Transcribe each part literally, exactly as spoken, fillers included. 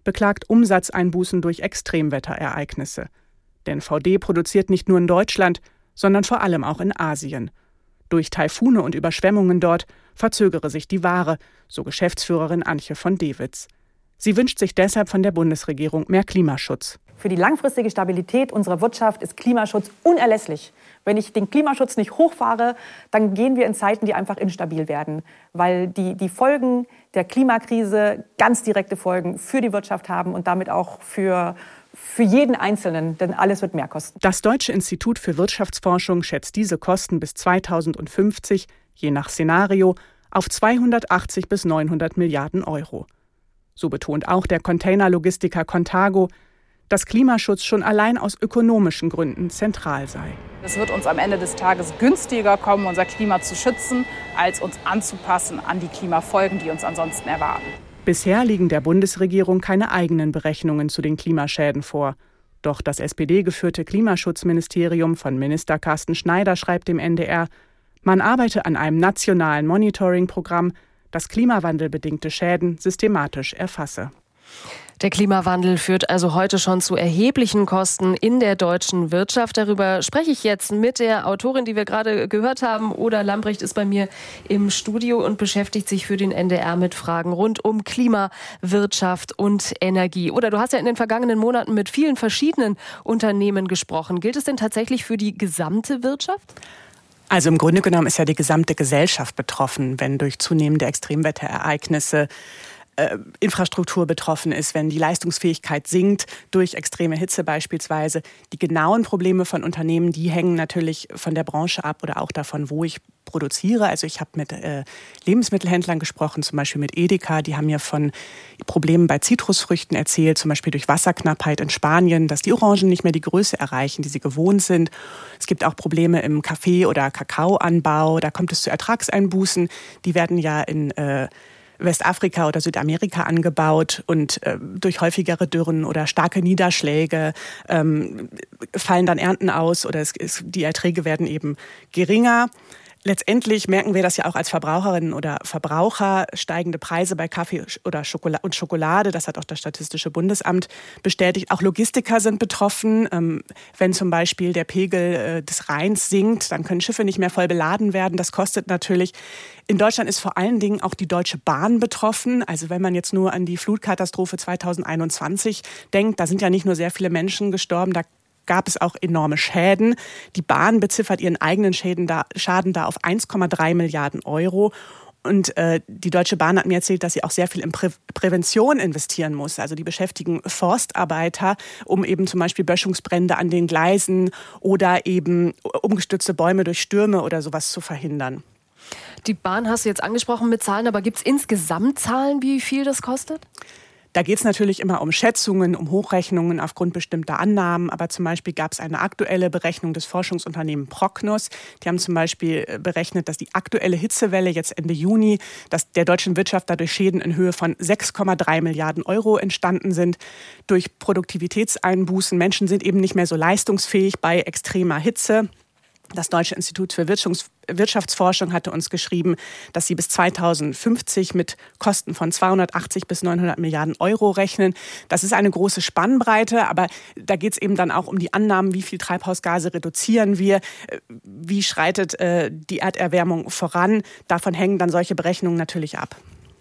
beklagt Umsatzeinbußen durch Extremwetterereignisse. Denn V D produziert nicht nur in Deutschland, sondern vor allem auch in Asien. Durch Taifune und Überschwemmungen dort verzögere sich die Ware, so Geschäftsführerin Antje von Dewitz. Sie wünscht sich deshalb von der Bundesregierung mehr Klimaschutz. Für die langfristige Stabilität unserer Wirtschaft ist Klimaschutz unerlässlich. Wenn ich den Klimaschutz nicht hochfahre, dann gehen wir in Zeiten, die einfach instabil werden, weil die, die Folgen der Klimakrise ganz direkte Folgen für die Wirtschaft haben und damit auch für, für jeden Einzelnen, denn alles wird mehr kosten. Das Deutsche Institut für Wirtschaftsforschung schätzt diese Kosten bis zweitausendfünfzig, je nach Szenario, auf zweihundertachtzig bis neunhundert Milliarden Euro. So betont auch der Containerlogistiker Contago, dass Klimaschutz schon allein aus ökonomischen Gründen zentral sei. Es wird uns am Ende des Tages günstiger kommen, unser Klima zu schützen, als uns anzupassen an die Klimafolgen, die uns ansonsten erwarten. Bisher liegen der Bundesregierung keine eigenen Berechnungen zu den Klimaschäden vor. Doch das S P D-geführte Klimaschutzministerium von Minister Carsten Schneider schreibt dem N D R, man arbeite an einem nationalen Monitoring-Programm, das klimawandelbedingte Schäden systematisch erfasse. Der Klimawandel führt also heute schon zu erheblichen Kosten in der deutschen Wirtschaft. Darüber spreche ich jetzt mit der Autorin, die wir gerade gehört haben. Oda Lambrecht ist bei mir im Studio und beschäftigt sich für den N D R mit Fragen rund um Klima, Wirtschaft und Energie. Oda, du hast ja in den vergangenen Monaten mit vielen verschiedenen Unternehmen gesprochen. Gilt es denn tatsächlich für die gesamte Wirtschaft? Also im Grunde genommen ist ja die gesamte Gesellschaft betroffen, wenn durch zunehmende Extremwetterereignisse Infrastruktur betroffen ist, wenn die Leistungsfähigkeit sinkt durch extreme Hitze beispielsweise. Die genauen Probleme von Unternehmen, die hängen natürlich von der Branche ab oder auch davon, wo ich produziere. Also ich habe mit äh, Lebensmittelhändlern gesprochen, zum Beispiel mit Edeka. Die haben mir von Problemen bei Zitrusfrüchten erzählt, zum Beispiel durch Wasserknappheit in Spanien, dass die Orangen nicht mehr die Größe erreichen, die sie gewohnt sind. Es gibt auch Probleme im Kaffee- oder Kakaoanbau. Da kommt es zu Ertragseinbußen. Die werden ja in äh, Westafrika oder Südamerika angebaut und äh, durch häufigere Dürren oder starke Niederschläge ähm, fallen dann Ernten aus oder es, es, die Erträge werden eben geringer. Letztendlich merken wir das ja auch als Verbraucherinnen oder Verbraucher, steigende Preise bei Kaffee oder Schokolade und Schokolade. Das hat auch das Statistische Bundesamt bestätigt. Auch Logistiker sind betroffen. Ähm, wenn zum Beispiel der Pegel äh, des Rheins sinkt, dann können Schiffe nicht mehr voll beladen werden. Das kostet natürlich. In Deutschland ist vor allen Dingen auch die Deutsche Bahn betroffen. Also wenn man jetzt nur an die Flutkatastrophe zweitausendeinundzwanzig denkt, da sind ja nicht nur sehr viele Menschen gestorben, da gab es auch enorme Schäden. Die Bahn beziffert ihren eigenen Schäden da, Schaden da auf eins Komma drei Milliarden Euro. Und äh, die Deutsche Bahn hat mir erzählt, dass sie auch sehr viel in Prä- Prävention investieren muss. Also die beschäftigen Forstarbeiter, um eben zum Beispiel Böschungsbrände an den Gleisen oder eben umgestürzte Bäume durch Stürme oder sowas zu verhindern. Die Bahn hast du jetzt angesprochen mit Zahlen, aber gibt es insgesamt Zahlen, wie viel das kostet? Da geht es natürlich immer um Schätzungen, um Hochrechnungen aufgrund bestimmter Annahmen. Aber zum Beispiel gab es eine aktuelle Berechnung des Forschungsunternehmens Prognos. Die haben zum Beispiel berechnet, dass die aktuelle Hitzewelle jetzt Ende Juni, dass der deutschen Wirtschaft dadurch Schäden in Höhe von sechs Komma drei Milliarden Euro entstanden sind. Durch Produktivitätseinbußen. Menschen sind eben nicht mehr so leistungsfähig bei extremer Hitze. Das Deutsche Institut für Wirtschaftsforschung hatte uns geschrieben, dass sie bis zweitausendfünfzig mit Kosten von zweihundertachtzig bis neunhundert Milliarden Euro rechnen. Das ist eine große Spannbreite, aber da geht es eben dann auch um die Annahmen, wie viel Treibhausgase reduzieren wir, wie schreitet äh, die Erderwärmung voran. Davon hängen dann solche Berechnungen natürlich ab.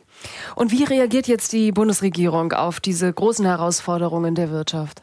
Und wie reagiert jetzt die Bundesregierung auf diese großen Herausforderungen der Wirtschaft?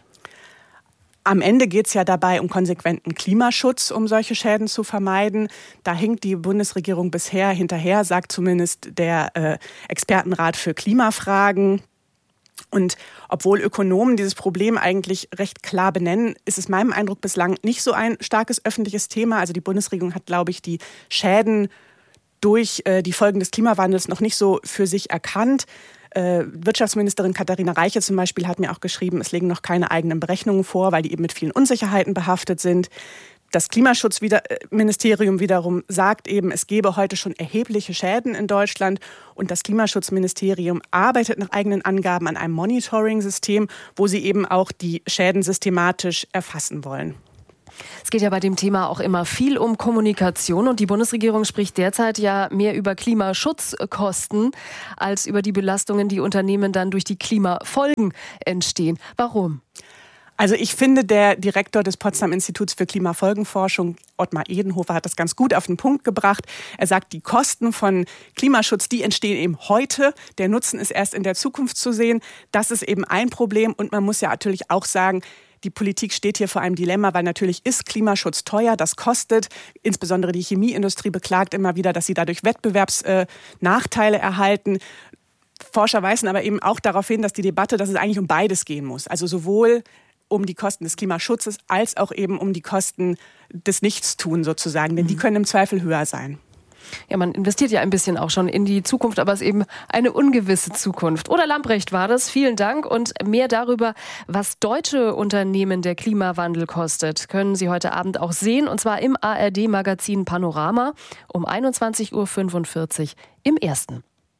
Am Ende geht es ja dabei um konsequenten Klimaschutz, um solche Schäden zu vermeiden. Da hinkt die Bundesregierung bisher hinterher, sagt zumindest der äh, Expertenrat für Klimafragen. Und obwohl Ökonomen dieses Problem eigentlich recht klar benennen, ist es meinem Eindruck bislang nicht so ein starkes öffentliches Thema. Also die Bundesregierung hat, glaube ich, die Schäden durch äh, die Folgen des Klimawandels noch nicht so für sich erkannt. Wirtschaftsministerin Katharina Reiche zum Beispiel hat mir auch geschrieben, es liegen noch keine eigenen Berechnungen vor, weil die eben mit vielen Unsicherheiten behaftet sind. Das Klimaschutzministerium wiederum sagt eben, es gebe heute schon erhebliche Schäden in Deutschland und das Klimaschutzministerium arbeitet nach eigenen Angaben an einem Monitoring-System, wo sie eben auch die Schäden systematisch erfassen wollen. Es geht ja bei dem Thema auch immer viel um Kommunikation und die Bundesregierung spricht derzeit ja mehr über Klimaschutzkosten als über die Belastungen, die Unternehmen dann durch die Klimafolgen entstehen. Warum? Also ich finde, der Direktor des Potsdam Instituts für Klimafolgenforschung, Ottmar Edenhofer, hat das ganz gut auf den Punkt gebracht. Er sagt, die Kosten von Klimaschutz, die entstehen eben heute. Der Nutzen ist erst in der Zukunft zu sehen. Das ist eben ein Problem. Und man muss ja natürlich auch sagen, die Politik steht hier vor einem Dilemma, weil natürlich ist Klimaschutz teuer, das kostet. Insbesondere die Chemieindustrie beklagt immer wieder, dass sie dadurch Wettbewerbsnachteile erhalten. Forscher weisen aber eben auch darauf hin, dass die Debatte, dass es eigentlich um beides gehen muss. Also sowohl um die Kosten des Klimaschutzes als auch eben um die Kosten des Nichtstun sozusagen. Denn die können im Zweifel höher sein. Ja, man investiert ja ein bisschen auch schon in die Zukunft, aber es ist eben eine ungewisse Zukunft. Oder Lambrecht war das. Vielen Dank. Und mehr darüber, was deutsche Unternehmen der Klimawandel kostet, können Sie heute Abend auch sehen. Und zwar im A R D-Magazin Panorama um einundzwanzig Uhr fünfundvierzig im Ersten.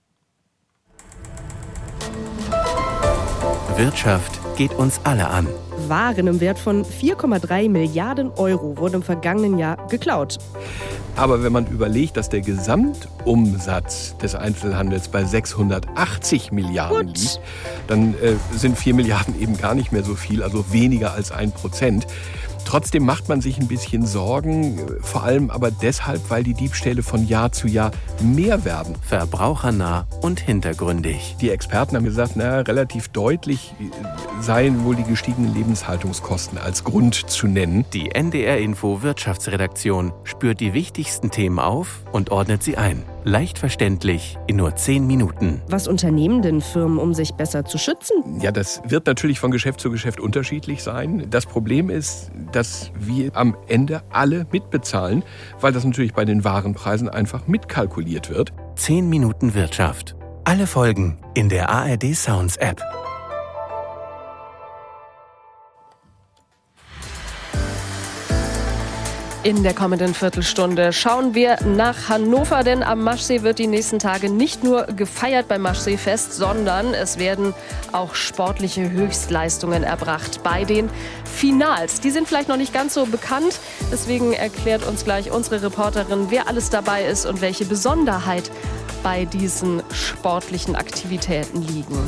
Wirtschaft geht uns alle an. Waren im Wert von vier Komma drei Milliarden Euro wurden im vergangenen Jahr geklaut. Aber wenn man überlegt, dass der Gesamtumsatz des Einzelhandels bei sechshundertachtzig Milliarden Gut. liegt, dann äh, sind vier Milliarden eben gar nicht mehr so viel, also weniger als ein Prozent. Trotzdem macht man sich ein bisschen Sorgen, vor allem aber deshalb, weil die Diebstähle von Jahr zu Jahr mehr werden. Verbrauchernah und hintergründig. Die Experten haben gesagt, na, relativ deutlich seien wohl die gestiegenen Lebenshaltungskosten als Grund zu nennen. Die N D R-Info Wirtschaftsredaktion spürt die wichtigsten Themen auf und ordnet sie ein. Leicht verständlich in nur zehn Minuten. Was unternehmen denn Firmen, um sich besser zu schützen? Ja, das wird natürlich von Geschäft zu Geschäft unterschiedlich sein. Das Problem ist, dass wir am Ende alle mitbezahlen, weil das natürlich bei den Warenpreisen einfach mitkalkuliert wird. zehn Minuten Wirtschaft. Alle Folgen in der A R D Sounds App. In der kommenden Viertelstunde schauen wir nach Hannover, denn am Maschsee wird die nächsten Tage nicht nur gefeiert beim Maschseefest, sondern es werden auch sportliche Höchstleistungen erbracht bei den Finals. Die sind vielleicht noch nicht ganz so bekannt, deswegen erklärt uns gleich unsere Reporterin, wer alles dabei ist und welche Besonderheit bei diesen sportlichen Aktivitäten liegen.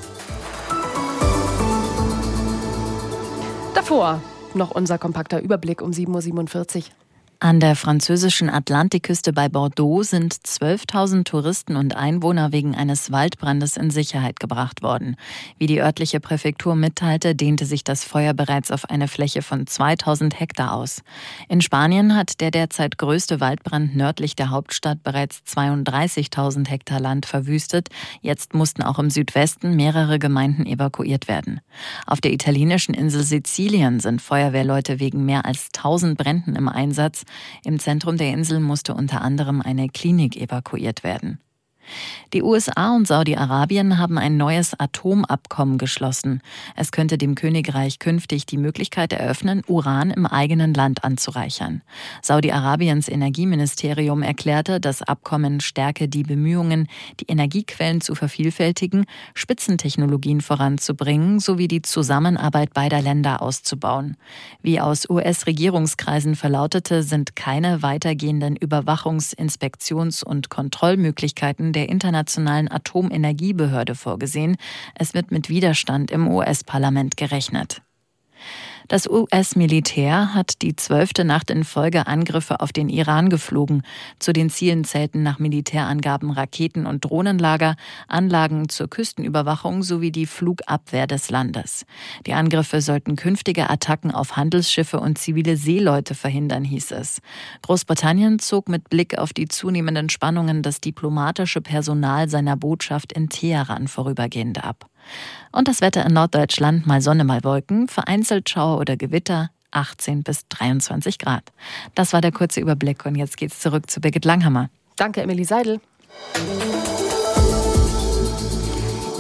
Davor noch unser kompakter Überblick um sieben Uhr siebenundvierzig. An der französischen Atlantikküste bei Bordeaux sind zwölftausend Touristen und Einwohner wegen eines Waldbrandes in Sicherheit gebracht worden. Wie die örtliche Präfektur mitteilte, dehnte sich das Feuer bereits auf eine Fläche von zweitausend Hektar aus. In Spanien hat der derzeit größte Waldbrand nördlich der Hauptstadt bereits zweiunddreißigtausend Hektar Land verwüstet. Jetzt mussten auch im Südwesten mehrere Gemeinden evakuiert werden. Auf der italienischen Insel Sizilien sind Feuerwehrleute wegen mehr als tausend Bränden im Einsatz. Im Zentrum der Insel musste unter anderem eine Klinik evakuiert werden. Die U S A und Saudi-Arabien haben ein neues Atomabkommen geschlossen. Es könnte dem Königreich künftig die Möglichkeit eröffnen, Uran im eigenen Land anzureichern. Saudi-Arabiens Energieministerium erklärte, das Abkommen stärke die Bemühungen, die Energiequellen zu vervielfältigen, Spitzentechnologien voranzubringen sowie die Zusammenarbeit beider Länder auszubauen. Wie aus U S-Regierungskreisen verlautete, sind keine weitergehenden Überwachungs-, Inspektions- und Kontrollmöglichkeiten der Internationalen Atomenergiebehörde vorgesehen. Es wird mit Widerstand im U S-Parlament gerechnet. Das U S-Militär hat die zwölfte Nacht in Folge Angriffe auf den Iran geflogen. Zu den Zielen zählten nach Militärangaben Raketen- und Drohnenlager, Anlagen zur Küstenüberwachung sowie die Flugabwehr des Landes. Die Angriffe sollten künftige Attacken auf Handelsschiffe und zivile Seeleute verhindern, hieß es. Großbritannien zog mit Blick auf die zunehmenden Spannungen das diplomatische Personal seiner Botschaft in Teheran vorübergehend ab. Und das Wetter in Norddeutschland, mal Sonne, mal Wolken, vereinzelt Schauer oder Gewitter, achtzehn bis dreiundzwanzig Grad. Das war der kurze Überblick und jetzt geht's zurück zu Birgit Langhammer. Danke, Emilie Seidel.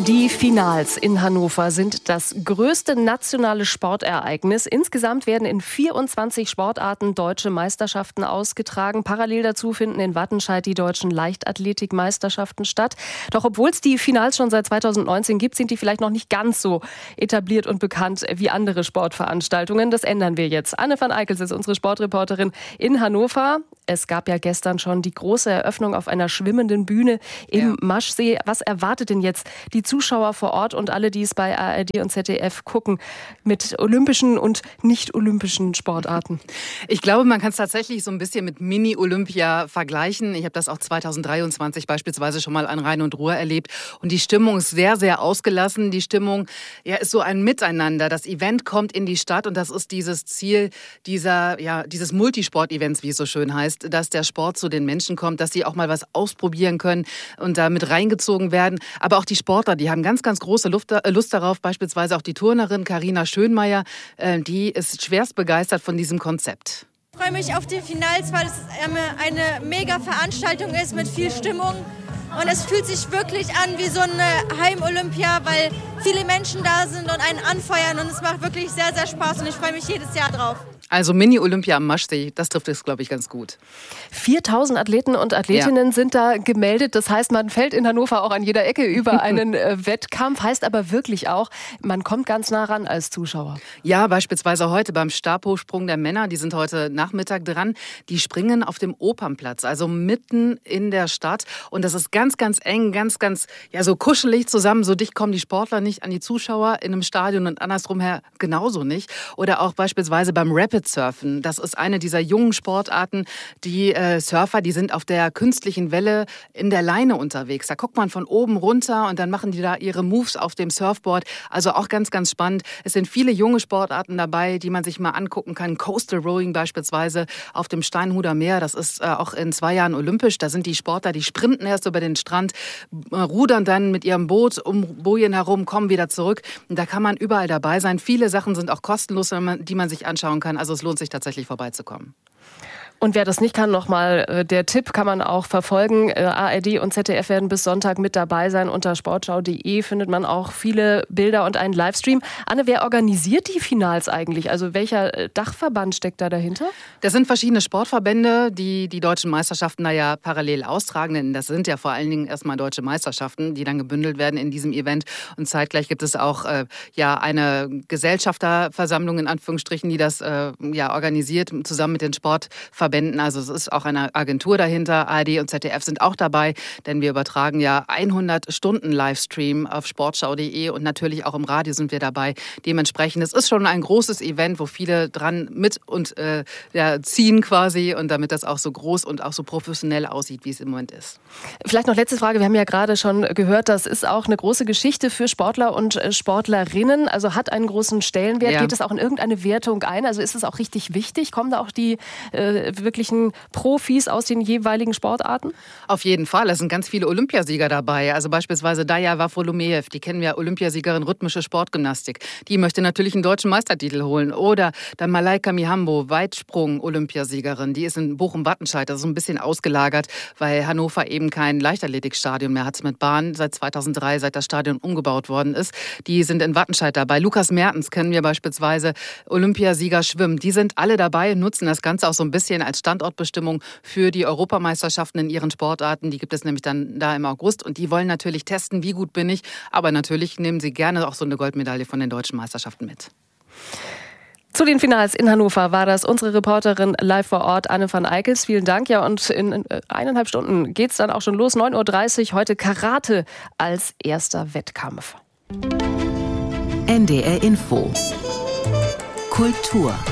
Die Finals in Hannover sind das größte nationale Sportereignis. Insgesamt werden in vierundzwanzig Sportarten deutsche Meisterschaften ausgetragen. Parallel dazu finden in Wattenscheid die deutschen Leichtathletikmeisterschaften statt. Doch obwohl es die Finals schon seit zweitausendneunzehn gibt, sind die vielleicht noch nicht ganz so etabliert und bekannt wie andere Sportveranstaltungen. Das ändern wir jetzt. Anne van Eickels ist unsere Sportreporterin in Hannover. Es gab ja gestern schon die große Eröffnung auf einer schwimmenden Bühne im ja. Maschsee. Was erwartet denn jetzt die Zuschauer vor Ort und alle, die es bei A R D und Z D F gucken, mit olympischen und nicht-olympischen Sportarten? Ich glaube, man kann es tatsächlich so ein bisschen mit Mini-Olympia vergleichen. Ich habe das auch zweitausenddreiundzwanzig beispielsweise schon mal an Rhein und Ruhr erlebt. Und die Stimmung ist sehr, sehr ausgelassen. Die Stimmung ja, ist so ein Miteinander. Das Event kommt in die Stadt und das ist dieses Ziel dieser, ja, dieses Multisport-Events, wie es so schön heißt, dass der Sport zu den Menschen kommt, dass sie auch mal was ausprobieren können und da mit reingezogen werden. Aber auch die Sportler, die haben ganz, ganz große Lust, äh, Lust darauf. Beispielsweise auch die Turnerin Carina Schönmeier, äh, die ist schwerst begeistert von diesem Konzept. Ich freue mich auf die Finals, weil es eine mega Veranstaltung ist mit viel Stimmung. Und es fühlt sich wirklich an wie so eine Heim-Olympia, weil viele Menschen da sind und einen anfeuern. Und es macht wirklich sehr, sehr Spaß und ich freue mich jedes Jahr drauf. Also Mini-Olympia am Maschsee, das trifft es, glaube ich, ganz gut. viertausend Athleten und Athletinnen ja. sind da gemeldet. Das heißt, man fällt in Hannover auch an jeder Ecke über einen äh, Wettkampf. Heißt aber wirklich auch, man kommt ganz nah ran als Zuschauer. Ja, beispielsweise heute beim Stabhochsprung der Männer. Die sind heute Nachmittag dran. Die springen auf dem Opernplatz, also mitten in der Stadt. Und das ist ganz, ganz eng, ganz, ganz ja so kuschelig zusammen. So dicht kommen die Sportler nicht an die Zuschauer in einem Stadion und andersrum her genauso nicht. Oder auch beispielsweise beim Rapid Surfen. Das ist eine dieser jungen Sportarten. Die äh, Surfer, die sind auf der künstlichen Welle in der Leine unterwegs. Da guckt man von oben runter und dann machen die da ihre Moves auf dem Surfboard. Also auch ganz, ganz spannend. Es sind viele junge Sportarten dabei, die man sich mal angucken kann. Coastal Rowing beispielsweise auf dem Steinhuder Meer. Das ist äh, auch in zwei Jahren olympisch. Da sind die Sportler, die sprinten erst über den Strand, äh, rudern dann mit ihrem Boot um Bojen herum, kommen wieder zurück. Und da kann man überall dabei sein. Viele Sachen sind auch kostenlos, die man sich anschauen kann. Also es lohnt sich tatsächlich vorbeizukommen. Und wer das nicht kann, nochmal äh, der Tipp kann man auch verfolgen. Äh, A R D und Z D F werden bis Sonntag mit dabei sein. Unter sportschau punkt de findet man auch viele Bilder und einen Livestream. Anne, wer organisiert die Finals eigentlich? Also welcher äh, Dachverband steckt da dahinter? Das sind verschiedene Sportverbände, die die deutschen Meisterschaften da ja parallel austragen. Denn das sind ja vor allen Dingen erstmal deutsche Meisterschaften, die dann gebündelt werden in diesem Event. Und zeitgleich gibt es auch äh, ja eine Gesellschafterversammlung in Anführungsstrichen, die das äh, ja organisiert, zusammen mit den Sportverbänden. Also es ist auch eine Agentur dahinter. A R D und Z D F sind auch dabei, denn wir übertragen ja hundert Stunden Livestream auf sportschau punkt de und natürlich auch im Radio sind wir dabei. Dementsprechend, es ist schon ein großes Event, wo viele dran mit und äh, ja, ziehen quasi und damit das auch so groß und auch so professionell aussieht, wie es im Moment ist. Vielleicht noch letzte Frage. Wir haben ja gerade schon gehört, das ist auch eine große Geschichte für Sportler und Sportlerinnen, also hat einen großen Stellenwert. Ja. Geht es auch in irgendeine Wertung ein? Also ist es auch richtig wichtig? Kommen da auch die äh, wirklichen Profis aus den jeweiligen Sportarten? Auf jeden Fall. Es sind ganz viele Olympiasieger dabei. Also beispielsweise Daya Wafolomejew, die kennen wir, Olympiasiegerin rhythmische Sportgymnastik. Die möchte natürlich einen deutschen Meistertitel holen. Oder dann Malaika Mihambo, Weitsprung-Olympiasiegerin. Die ist in Bochum-Wattenscheid. Das ist so ein bisschen ausgelagert, weil Hannover eben kein Leichtathletikstadion mehr hat mit Bahn seit zweitausenddrei, seit das Stadion umgebaut worden ist. Die sind in Wattenscheid dabei. Lukas Mertens kennen wir beispielsweise, Olympiasieger Schwimmen. Die sind alle dabei und nutzen das Ganze auch so ein bisschen als Standortbestimmung für die Europameisterschaften in ihren Sportarten. Die gibt es nämlich dann da im August und die wollen natürlich testen, wie gut bin ich. Aber natürlich nehmen sie gerne auch so eine Goldmedaille von den deutschen Meisterschaften mit. Zu den Finals in Hannover war das unsere Reporterin live vor Ort, Anne van Eickels. Vielen Dank. Ja, und in eineinhalb Stunden geht es dann auch schon los. neun Uhr dreißig, heute Karate als erster Wettkampf. N D R Info. Kultur.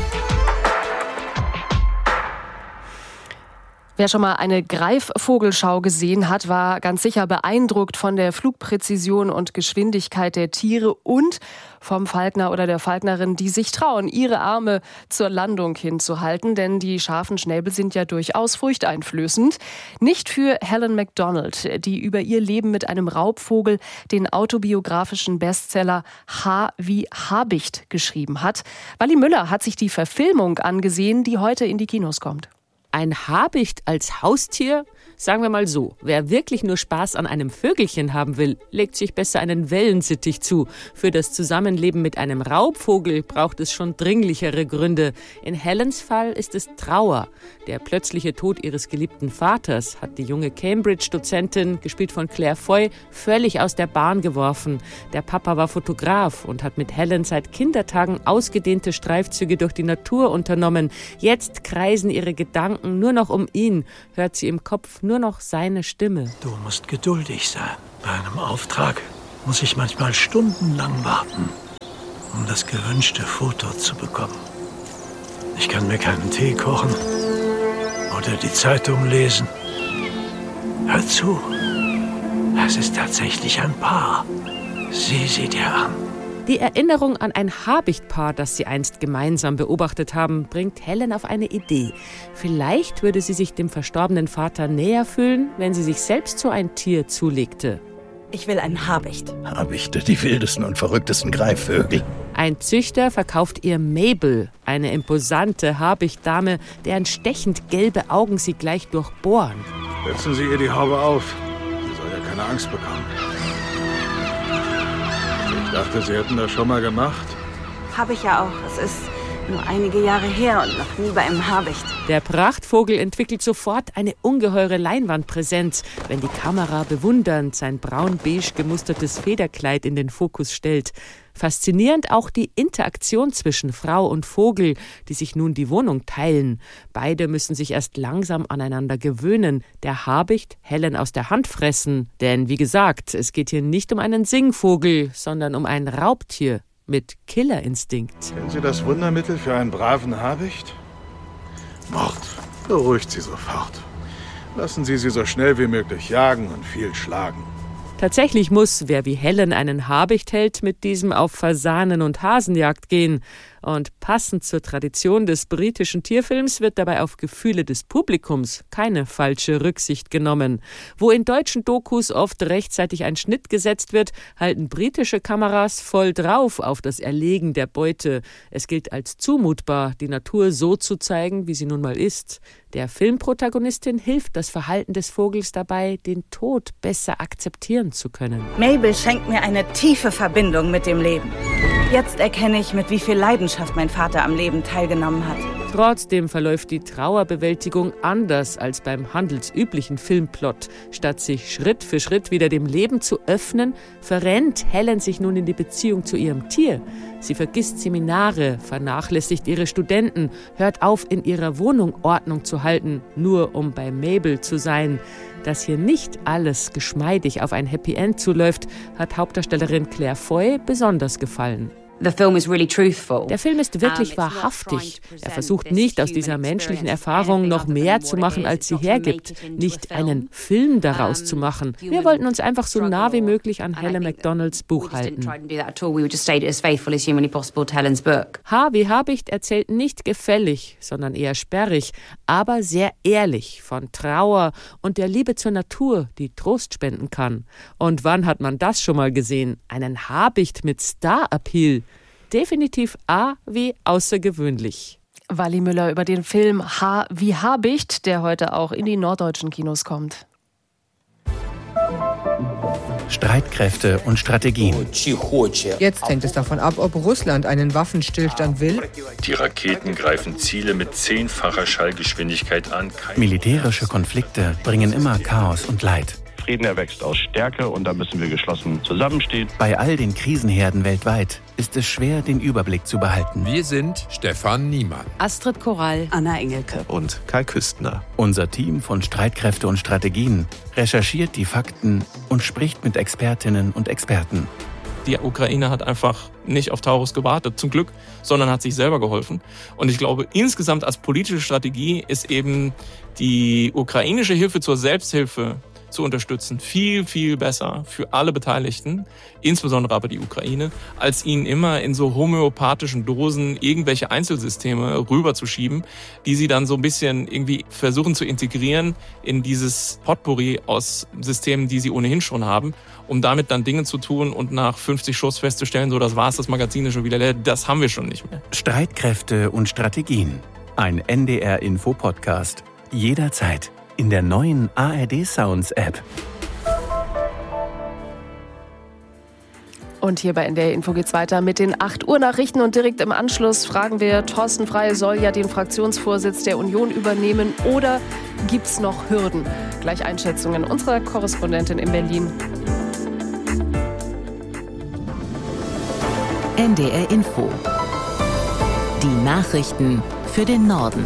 Wer schon mal eine Greifvogelschau gesehen hat, war ganz sicher beeindruckt von der Flugpräzision und Geschwindigkeit der Tiere und vom Falkner oder der Falknerin, die sich trauen, ihre Arme zur Landung hinzuhalten. Denn die scharfen Schnäbel sind ja durchaus furchteinflößend. Nicht für Helen Macdonald, die über ihr Leben mit einem Raubvogel den autobiografischen Bestseller H wie Habicht geschrieben hat. Wally Müller hat sich die Verfilmung angesehen, die heute in die Kinos kommt. Ein Habicht als Haustier? Sagen wir mal so, wer wirklich nur Spaß an einem Vögelchen haben will, legt sich besser einen Wellensittich zu. Für das Zusammenleben mit einem Raubvogel braucht es schon dringlichere Gründe. In Helens Fall ist es Trauer. Der plötzliche Tod ihres geliebten Vaters hat die junge Cambridge-Dozentin, gespielt von Claire Foy, völlig aus der Bahn geworfen. Der Papa war Fotograf und hat mit Helen seit Kindertagen ausgedehnte Streifzüge durch die Natur unternommen. Jetzt kreisen ihre Gedanken nur noch um ihn, hört sie im Kopf nur noch seine Stimme. Du musst geduldig sein. Bei einem Auftrag muss ich manchmal stundenlang warten, um das gewünschte Foto zu bekommen. Ich kann mir keinen Tee kochen oder die Zeitung lesen. Hör zu, es ist tatsächlich ein Paar. Sieh sie dir an. Die Erinnerung an ein Habichtpaar, das sie einst gemeinsam beobachtet haben, bringt Helen auf eine Idee. Vielleicht würde sie sich dem verstorbenen Vater näher fühlen, wenn sie sich selbst so ein Tier zulegte. Ich will einen Habicht. Habichte, die wildesten und verrücktesten Greifvögel. Ein Züchter verkauft ihr Mabel, eine imposante Habichtsdame, deren stechend gelbe Augen sie gleich durchbohren. Setzen Sie ihr die Haube auf. Sie soll ja keine Angst bekommen. Ich dachte, Sie hätten das schon mal gemacht. Habe ich ja auch. Es ist nur einige Jahre her und noch nie bei einem Habicht. Der Prachtvogel entwickelt sofort eine ungeheure Leinwandpräsenz, wenn die Kamera bewundernd sein braun-beige gemustertes Federkleid in den Fokus stellt. Faszinierend auch die Interaktion zwischen Frau und Vogel, die sich nun die Wohnung teilen. Beide müssen sich erst langsam aneinander gewöhnen, der Habicht Helen aus der Hand fressen. Denn wie gesagt, es geht hier nicht um einen Singvogel, sondern um ein Raubtier mit Killerinstinkt. Kennen Sie das Wundermittel für einen braven Habicht? Mord. Beruhigt Sie sofort. Lassen Sie sie so schnell wie möglich jagen und viel schlagen. Tatsächlich muss, wer wie Helen einen Habicht hält, mit diesem auf Fasanen- und Hasenjagd gehen. Und passend zur Tradition des britischen Tierfilms wird dabei auf Gefühle des Publikums keine falsche Rücksicht genommen. Wo in deutschen Dokus oft rechtzeitig ein Schnitt gesetzt wird, halten britische Kameras voll drauf auf das Erlegen der Beute. Es gilt als zumutbar, die Natur so zu zeigen, wie sie nun mal ist. Der Filmprotagonistin hilft das Verhalten des Vogels dabei, den Tod besser akzeptieren zu können. Mabel schenkt mir eine tiefe Verbindung mit dem Leben. Jetzt erkenne ich, mit wie viel Leidenschaft mein Vater am Leben teilgenommen hat. Trotzdem verläuft die Trauerbewältigung anders als beim handelsüblichen Filmplot. Statt sich Schritt für Schritt wieder dem Leben zu öffnen, verrennt Helen sich nun in die Beziehung zu ihrem Tier. Sie vergisst Seminare, vernachlässigt ihre Studenten, hört auf, in ihrer Wohnung Ordnung zu halten, nur um bei Mabel zu sein. Dass hier nicht alles geschmeidig auf ein Happy End zuläuft, hat Hauptdarstellerin Claire Foy besonders gefallen. The film is really truthful. Der Film ist wirklich wahrhaftig. Er versucht nicht, aus dieser menschlichen Erfahrung noch mehr zu machen, als sie hergibt. Nicht einen Film daraus zu machen. Wir wollten uns einfach so nah wie möglich an Helen Macdonalds Buch halten. H wie Habicht erzählt nicht gefällig, sondern eher sperrig, aber sehr ehrlich von Trauer und der Liebe zur Natur, die Trost spenden kann. Und wann hat man das schon mal gesehen? Einen Habicht mit Star-Appeal. Definitiv A wie außergewöhnlich. Wally Müller über den Film H wie Habicht, der heute auch in die norddeutschen Kinos kommt. Streitkräfte und Strategien. Jetzt hängt es davon ab, ob Russland einen Waffenstillstand will. Die Raketen greifen Ziele mit zehnfacher Schallgeschwindigkeit an. Militärische Konflikte bringen immer Chaos und Leid. Frieden erwächst aus Stärke und da müssen wir geschlossen zusammenstehen. Bei all den Krisenherden weltweit ist es schwer, den Überblick zu behalten. Wir sind Stefan Niemann, Astrid Korall, Anna Engelke und Kai Küstner. Unser Team von Streitkräfte und Strategien recherchiert die Fakten und spricht mit Expertinnen und Experten. Die Ukraine hat einfach nicht auf Taurus gewartet, zum Glück, sondern hat sich selber geholfen. Und ich glaube, insgesamt als politische Strategie ist eben die ukrainische Hilfe zur Selbsthilfe zu unterstützen, viel, viel besser für alle Beteiligten, insbesondere aber die Ukraine, als ihnen immer in so homöopathischen Dosen irgendwelche Einzelsysteme rüberzuschieben, die sie dann so ein bisschen irgendwie versuchen zu integrieren in dieses Potpourri aus Systemen, die sie ohnehin schon haben, um damit dann Dinge zu tun und nach fünfzig Schuss festzustellen, so das war's, das Magazin ist schon wieder leer, das haben wir schon nicht mehr. Streitkräfte und Strategien. Ein N D R-Info-Podcast. Jederzeit. in der neuen A R D Sounds App. Und hier bei N D R Info geht's weiter mit den acht Uhr Nachrichten und direkt im Anschluss fragen wir, Thorsten Frey soll ja den Fraktionsvorsitz der Union übernehmen oder gibt's noch Hürden? Gleich Einschätzungen unserer Korrespondentin in Berlin. N D R Info. Die Nachrichten für den Norden.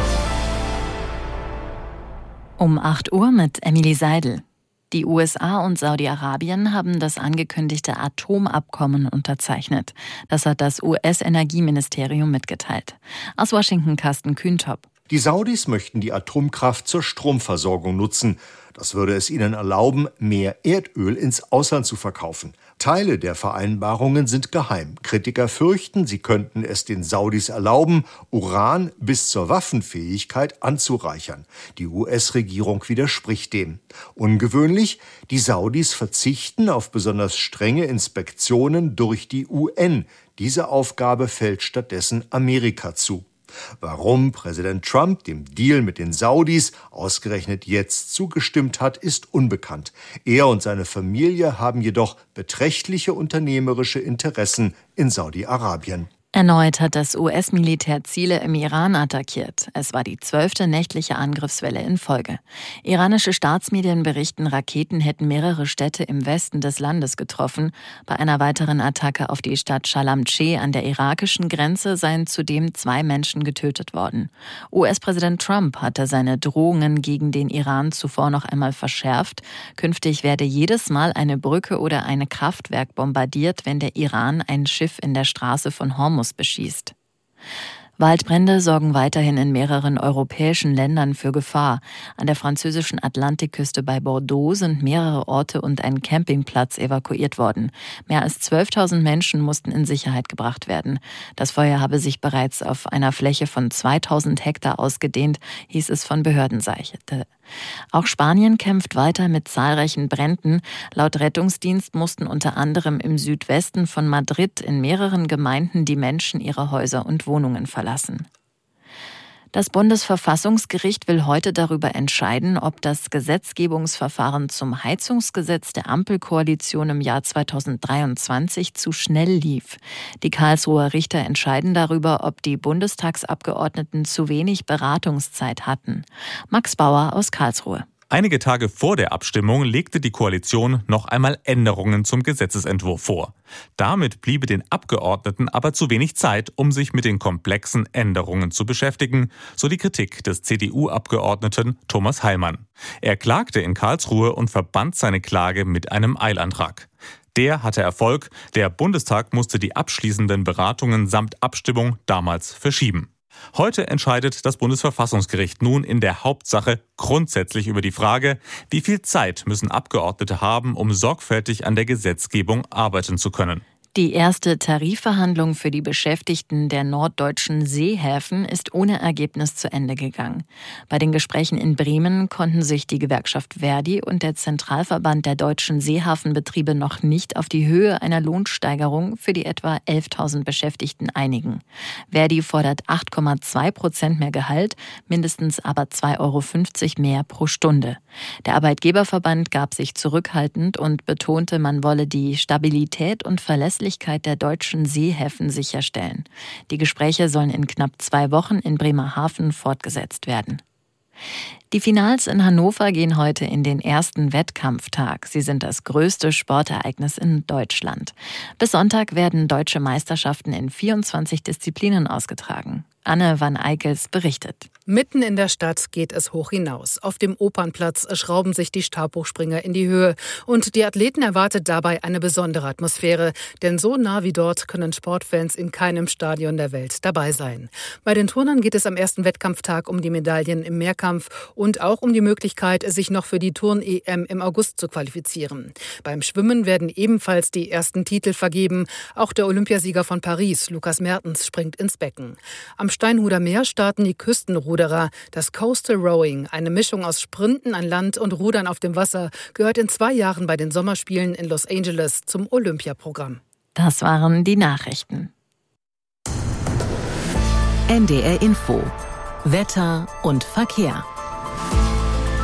Um acht Uhr mit Emily Seidel. Die U S A und Saudi-Arabien haben das angekündigte Atomabkommen unterzeichnet. Das hat das U S-Energieministerium mitgeteilt. Aus Washington Carsten Kühntop. Die Saudis möchten die Atomkraft zur Stromversorgung nutzen. Das würde es ihnen erlauben, mehr Erdöl ins Ausland zu verkaufen. Teile der Vereinbarungen sind geheim. Kritiker fürchten, sie könnten es den Saudis erlauben, Uran bis zur Waffenfähigkeit anzureichern. Die U S-Regierung widerspricht dem. Ungewöhnlich, die Saudis verzichten auf besonders strenge Inspektionen durch die U N. Diese Aufgabe fällt stattdessen Amerika zu. Warum Präsident Trump dem Deal mit den Saudis ausgerechnet jetzt zugestimmt hat, ist unbekannt. Er und seine Familie haben jedoch beträchtliche unternehmerische Interessen in Saudi-Arabien. Erneut hat das U S-Militär Ziele im Iran attackiert. Es war die zwölfte nächtliche Angriffswelle in Folge. Iranische Staatsmedien berichten, Raketen hätten mehrere Städte im Westen des Landes getroffen. Bei einer weiteren Attacke auf die Stadt Shalamcheh an der irakischen Grenze seien zudem zwei Menschen getötet worden. U S-Präsident Trump hatte seine Drohungen gegen den Iran zuvor noch einmal verschärft. Künftig werde jedes Mal eine Brücke oder ein Kraftwerk bombardiert, wenn der Iran ein Schiff in der Straße von Hormuz beschießt. Waldbrände sorgen weiterhin in mehreren europäischen Ländern für Gefahr. An der französischen Atlantikküste bei Bordeaux sind mehrere Orte und ein Campingplatz evakuiert worden. Mehr als zwölftausend Menschen mussten in Sicherheit gebracht werden. Das Feuer habe sich bereits auf einer Fläche von zweitausend Hektar ausgedehnt, hieß es von Behördenseite. Auch Spanien kämpft weiter mit zahlreichen Bränden. Laut Rettungsdienst mussten unter anderem im Südwesten von Madrid in mehreren Gemeinden die Menschen ihre Häuser und Wohnungen verlassen. Das Bundesverfassungsgericht will heute darüber entscheiden, ob das Gesetzgebungsverfahren zum Heizungsgesetz der Ampelkoalition im Jahr zweitausenddreiundzwanzig zu schnell lief. Die Karlsruher Richter entscheiden darüber, ob die Bundestagsabgeordneten zu wenig Beratungszeit hatten. Max Bauer aus Karlsruhe. Einige Tage vor der Abstimmung legte die Koalition noch einmal Änderungen zum Gesetzesentwurf vor. Damit bliebe den Abgeordneten aber zu wenig Zeit, um sich mit den komplexen Änderungen zu beschäftigen, so die Kritik des C D U-Abgeordneten Thomas Heilmann. Er klagte in Karlsruhe und verband seine Klage mit einem Eilantrag. Der hatte Erfolg. Der Bundestag musste die abschließenden Beratungen samt Abstimmung damals verschieben. Heute entscheidet das Bundesverfassungsgericht nun in der Hauptsache grundsätzlich über die Frage, wie viel Zeit müssen Abgeordnete haben, um sorgfältig an der Gesetzgebung arbeiten zu können. Die erste Tarifverhandlung für die Beschäftigten der norddeutschen Seehäfen ist ohne Ergebnis zu Ende gegangen. Bei den Gesprächen in Bremen konnten sich die Gewerkschaft Verdi und der Zentralverband der deutschen Seehafenbetriebe noch nicht auf die Höhe einer Lohnsteigerung für die etwa elftausend Beschäftigten einigen. Verdi fordert acht Komma zwei Prozent mehr Gehalt, mindestens aber zwei Euro fünfzig mehr pro Stunde. Der Arbeitgeberverband gab sich zurückhaltend und betonte, man wolle die Stabilität und Verlässlichkeit der deutschen Seehäfen sicherstellen. Die Gespräche sollen in knapp zwei Wochen in Bremerhaven fortgesetzt werden. Die Finals in Hannover gehen heute in den ersten Wettkampftag. Sie sind das größte Sportereignis in Deutschland. Bis Sonntag werden deutsche Meisterschaften in vierundzwanzig Disziplinen ausgetragen. Anne van Eickels berichtet. Mitten in der Stadt geht es hoch hinaus. Auf dem Opernplatz schrauben sich die Stabhochspringer in die Höhe. Und die Athleten erwartet dabei eine besondere Atmosphäre. Denn so nah wie dort können Sportfans in keinem Stadion der Welt dabei sein. Bei den Turnern geht es am ersten Wettkampftag um die Medaillen im Mehrkampf und auch um die Möglichkeit, sich noch für die Turn-E M im August zu qualifizieren. Beim Schwimmen werden ebenfalls die ersten Titel vergeben. Auch der Olympiasieger von Paris, Lukas Mertens, springt ins Becken. Am Steinhuder Meer starten die Küstenruderer. Das Coastal Rowing, eine Mischung aus Sprinten an Land und Rudern auf dem Wasser, gehört in zwei Jahren bei den Sommerspielen in Los Angeles zum Olympiaprogramm. Das waren die Nachrichten. N D R Info. Wetter und Verkehr.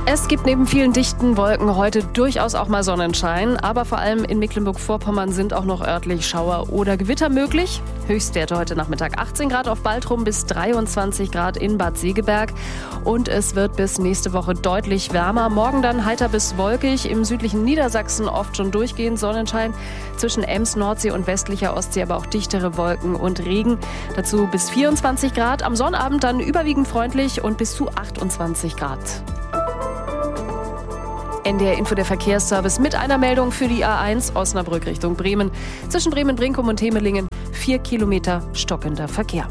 Es gibt neben vielen dichten Wolken heute durchaus auch mal Sonnenschein, aber vor allem in Mecklenburg-Vorpommern sind auch noch örtlich Schauer oder Gewitter möglich. Höchstwerte heute Nachmittag achtzehn Grad auf Baltrum bis dreiundzwanzig Grad in Bad Segeberg und es wird bis nächste Woche deutlich wärmer. Morgen dann heiter bis wolkig, im südlichen Niedersachsen oft schon durchgehend Sonnenschein, zwischen Ems, Nordsee und westlicher Ostsee aber auch dichtere Wolken und Regen. Dazu bis vierundzwanzig Grad, am Sonnabend dann überwiegend freundlich und bis zu achtundzwanzig Grad. N D R-Info der Verkehrsservice mit einer Meldung für die A eins Osnabrück Richtung Bremen. Zwischen Bremen-Brinkum und Temelingen vier Kilometer stockender Verkehr.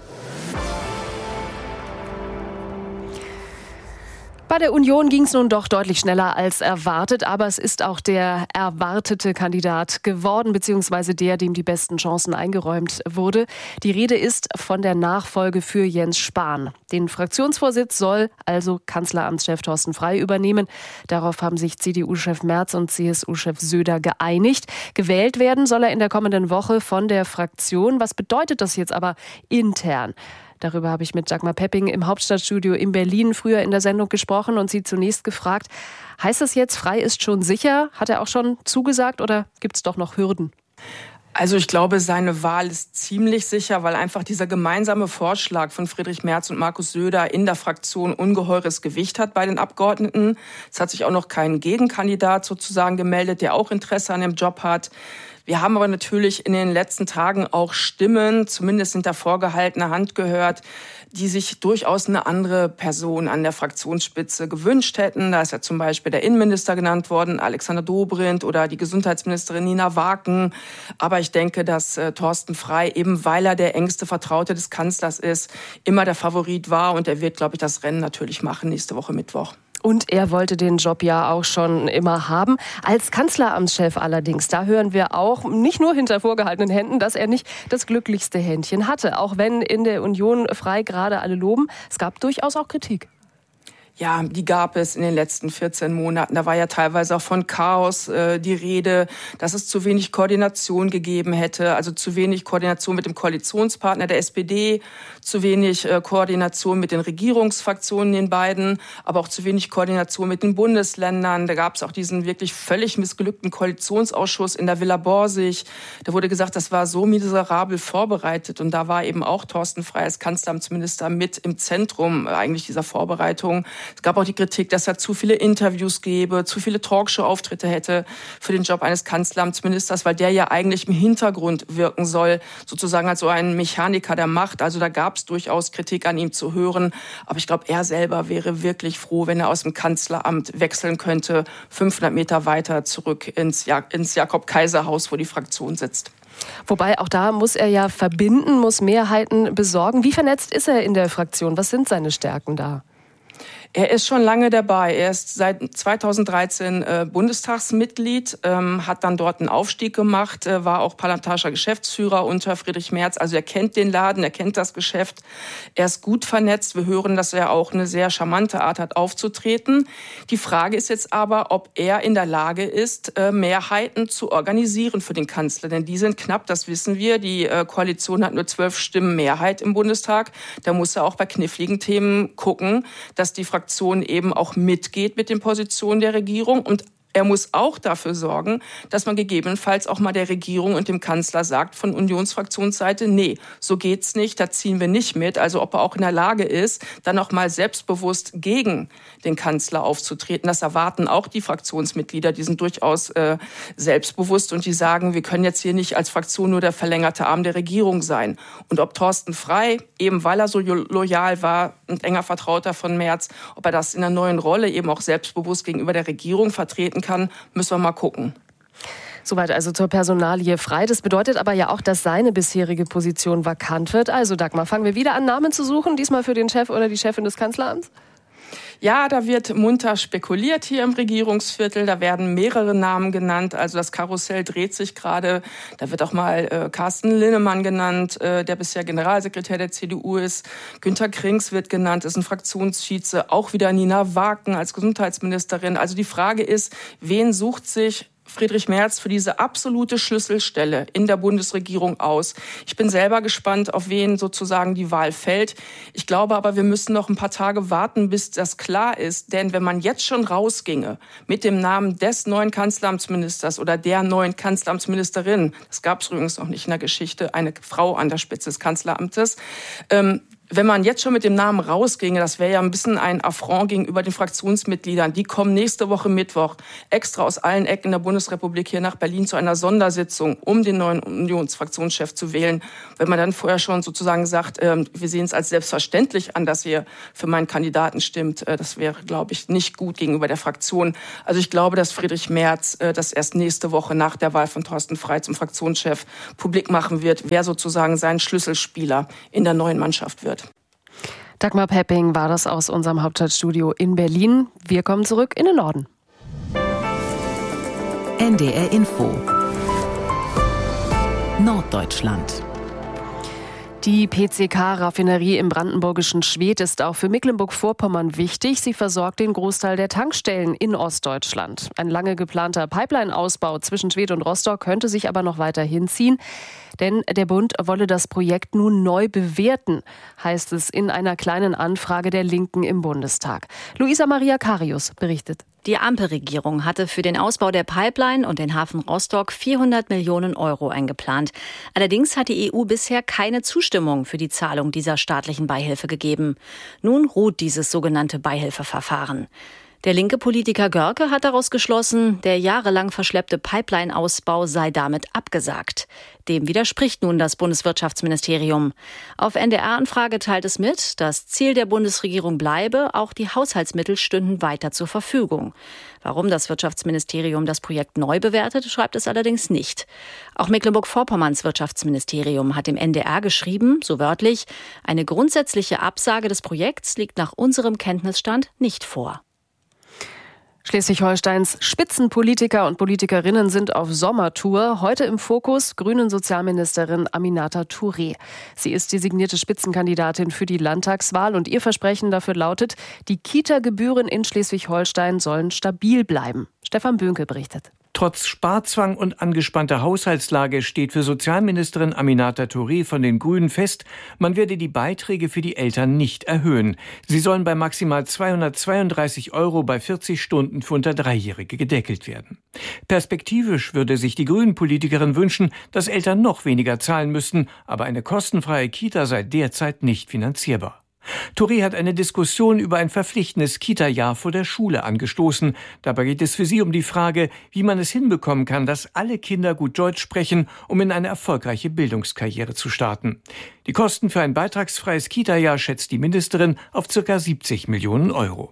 Bei der Union ging es nun doch deutlich schneller als erwartet, aber es ist auch der erwartete Kandidat geworden, beziehungsweise der, dem die besten Chancen eingeräumt wurde. Die Rede ist von der Nachfolge für Jens Spahn. Den Fraktionsvorsitz soll also Kanzleramtschef Thorsten Frey übernehmen. Darauf haben sich C D U-Chef Merz und C S U-Chef Söder geeinigt. Gewählt werden soll er in der kommenden Woche von der Fraktion. Was bedeutet das jetzt aber intern? Darüber habe ich mit Dagmar Pepping im Hauptstadtstudio in Berlin früher in der Sendung gesprochen und sie zunächst gefragt, heißt das jetzt, Frey ist schon sicher? Hat er auch schon zugesagt oder gibt es doch noch Hürden? Also ich glaube, seine Wahl ist ziemlich sicher, weil einfach dieser gemeinsame Vorschlag von Friedrich Merz und Markus Söder in der Fraktion ungeheures Gewicht hat bei den Abgeordneten. Es hat sich auch noch kein Gegenkandidat sozusagen gemeldet, der auch Interesse an dem Job hat. Wir haben aber natürlich in den letzten Tagen auch Stimmen, zumindest hinter vorgehaltener Hand gehört, die sich durchaus eine andere Person an der Fraktionsspitze gewünscht hätten. Da ist ja zum Beispiel der Innenminister genannt worden, Alexander Dobrindt, oder die Gesundheitsministerin Nina Waken. Aber ich denke, dass äh, Thorsten Frey, eben weil er der engste Vertraute des Kanzlers ist, immer der Favorit war. Und er wird, glaube ich, das Rennen natürlich machen nächste Woche Mittwoch. Und er wollte den Job ja auch schon immer haben. Als Kanzleramtschef allerdings, da hören wir auch, nicht nur hinter vorgehaltenen Händen, dass er nicht das glücklichste Händchen hatte. Auch wenn in der Union Frey gerade alle loben, es gab durchaus auch Kritik. Ja, die gab es in den letzten vierzehn Monaten. Da war ja teilweise auch von Chaos äh, die Rede, dass es zu wenig Koordination gegeben hätte. Also zu wenig Koordination mit dem Koalitionspartner der S P D, zu wenig äh, Koordination mit den Regierungsfraktionen, den beiden, aber auch zu wenig Koordination mit den Bundesländern. Da gab es auch diesen wirklich völlig missglückten Koalitionsausschuss in der Villa Borsig. Da wurde gesagt, das war so miserabel vorbereitet. Und da war eben auch Thorsten Frey als Kanzleramtsminister mit im Zentrum eigentlich dieser Vorbereitung. Es gab auch die Kritik, dass er zu viele Interviews gebe, zu viele Talkshow-Auftritte hätte für den Job eines Kanzleramtsministers, weil der ja eigentlich im Hintergrund wirken soll, sozusagen als so ein Mechaniker der Macht. Also da gab es durchaus Kritik an ihm zu hören. Aber ich glaube, er selber wäre wirklich froh, wenn er aus dem Kanzleramt wechseln könnte, fünfhundert Meter weiter zurück ins, ja- ins Jakob-Kaiser-Haus, wo die Fraktion sitzt. Wobei auch da muss er ja verbinden, muss Mehrheiten besorgen. Wie vernetzt ist er in der Fraktion? Was sind seine Stärken da? Er ist schon lange dabei. Er ist seit zweitausenddreizehn äh, Bundestagsmitglied, ähm, hat dann dort einen Aufstieg gemacht, äh, war auch parlamentarischer Geschäftsführer unter Friedrich Merz. Also er kennt den Laden, er kennt das Geschäft. Er ist gut vernetzt. Wir hören, dass er auch eine sehr charmante Art hat, aufzutreten. Die Frage ist jetzt aber, ob er in der Lage ist, äh, Mehrheiten zu organisieren für den Kanzler. Denn die sind knapp, das wissen wir. Die äh, Koalition hat nur zwölf Stimmen Mehrheit im Bundestag. Da muss er auch bei kniffligen Themen gucken, dass die Fraktion eben auch mitgeht mit den Positionen der Regierung. Und er muss auch dafür sorgen, dass man gegebenenfalls auch mal der Regierung und dem Kanzler sagt von Unionsfraktionsseite, nee, so geht's nicht, da ziehen wir nicht mit. Also ob er auch in der Lage ist, dann auch mal selbstbewusst gegen den Kanzler aufzutreten. Das erwarten auch die Fraktionsmitglieder, die sind durchaus äh, selbstbewusst und die sagen, wir können jetzt hier nicht als Fraktion nur der verlängerte Arm der Regierung sein. Und ob Thorsten Frey, eben weil er so loyal war, ein enger Vertrauter von Merz, ob er das in einer neuen Rolle eben auch selbstbewusst gegenüber der Regierung vertreten kann, müssen wir mal gucken. Soweit also zur Personalie Frey. Das bedeutet aber ja auch, dass seine bisherige Position vakant wird. Also Dagmar, fangen wir wieder an, Namen zu suchen, diesmal für den Chef oder die Chefin des Kanzleramts? Ja, da wird munter spekuliert hier im Regierungsviertel. Da werden mehrere Namen genannt. Also das Karussell dreht sich gerade. Da wird auch mal äh, Carsten Linnemann genannt, äh, der bisher Generalsekretär der C D U ist. Günter Krings wird genannt, ist ein Fraktionsvize. Auch wieder Nina Waken als Gesundheitsministerin. Also die Frage ist, wen sucht sich Friedrich Merz für diese absolute Schlüsselstelle in der Bundesregierung aus. Ich bin selber gespannt, auf wen sozusagen die Wahl fällt. Ich glaube aber, wir müssen noch ein paar Tage warten, bis das klar ist. Denn wenn man jetzt schon rausginge mit dem Namen des neuen Kanzleramtsministers oder der neuen Kanzleramtsministerin, das gab es übrigens noch nicht in der Geschichte, eine Frau an der Spitze des Kanzleramtes, ähm, wenn man jetzt schon mit dem Namen rausginge, das wäre ja ein bisschen ein Affront gegenüber den Fraktionsmitgliedern. Die kommen nächste Woche Mittwoch extra aus allen Ecken der Bundesrepublik hier nach Berlin zu einer Sondersitzung, um den neuen Unionsfraktionschef zu wählen. Wenn man dann vorher schon sozusagen sagt, äh, wir sehen es als selbstverständlich an, dass ihr für meinen Kandidaten stimmt, äh, das wäre, glaube ich, nicht gut gegenüber der Fraktion. Also ich glaube, dass Friedrich Merz äh, das erst nächste Woche nach der Wahl von Thorsten Frey zum Fraktionschef publik machen wird, wer sozusagen sein Schlüsselspieler in der neuen Mannschaft wird. Dagmar Pepping war das aus unserem Hauptstadtstudio in Berlin. Wir kommen zurück in den Norden. N D R Info Norddeutschland. Die P C K-Raffinerie im brandenburgischen Schwedt ist auch für Mecklenburg-Vorpommern wichtig. Sie versorgt den Großteil der Tankstellen in Ostdeutschland. Ein lange geplanter Pipeline-Ausbau zwischen Schwedt und Rostock könnte sich aber noch weiter hinziehen. Denn der Bund wolle das Projekt nun neu bewerten, heißt es in einer kleinen Anfrage der Linken im Bundestag. Luisa Maria Karius berichtet. Die Ampelregierung hatte für den Ausbau der Pipeline und den Hafen Rostock vierhundert Millionen Euro eingeplant. Allerdings hat die E U bisher keine Zustimmung für die Zahlung dieser staatlichen Beihilfe gegeben. Nun ruht dieses sogenannte Beihilfeverfahren. Der linke Politiker Görke hat daraus geschlossen, der jahrelang verschleppte Pipeline-Ausbau sei damit abgesagt. Dem widerspricht nun das Bundeswirtschaftsministerium. Auf N D R-Anfrage teilt es mit, das Ziel der Bundesregierung bleibe, auch die Haushaltsmittel stünden weiter zur Verfügung. Warum das Wirtschaftsministerium das Projekt neu bewertet, schreibt es allerdings nicht. Auch Mecklenburg-Vorpommerns Wirtschaftsministerium hat dem N D R geschrieben, so wörtlich, eine grundsätzliche Absage des Projekts liegt nach unserem Kenntnisstand nicht vor. Schleswig-Holsteins Spitzenpolitiker und Politikerinnen sind auf Sommertour. Heute im Fokus Grünen Sozialministerin Aminata Touré. Sie ist designierte Spitzenkandidatin für die Landtagswahl und ihr Versprechen dafür lautet, die Kita-Gebühren in Schleswig-Holstein sollen stabil bleiben. Stefan Bünke berichtet. Trotz Sparzwang und angespannter Haushaltslage steht für Sozialministerin Aminata Touré von den Grünen fest, man werde die Beiträge für die Eltern nicht erhöhen. Sie sollen bei maximal zweihundertzweiunddreißig Euro bei vierzig Stunden für unter Dreijährige gedeckelt werden. Perspektivisch würde sich die Grünen-Politikerin wünschen, dass Eltern noch weniger zahlen müssten, aber eine kostenfreie Kita sei derzeit nicht finanzierbar. Touré hat eine Diskussion über ein verpflichtendes Kita-Jahr vor der Schule angestoßen. Dabei geht es für sie um die Frage, wie man es hinbekommen kann, dass alle Kinder gut Deutsch sprechen, um in eine erfolgreiche Bildungskarriere zu starten. Die Kosten für ein beitragsfreies Kita-Jahr schätzt die Ministerin auf ca. siebzig Millionen Euro.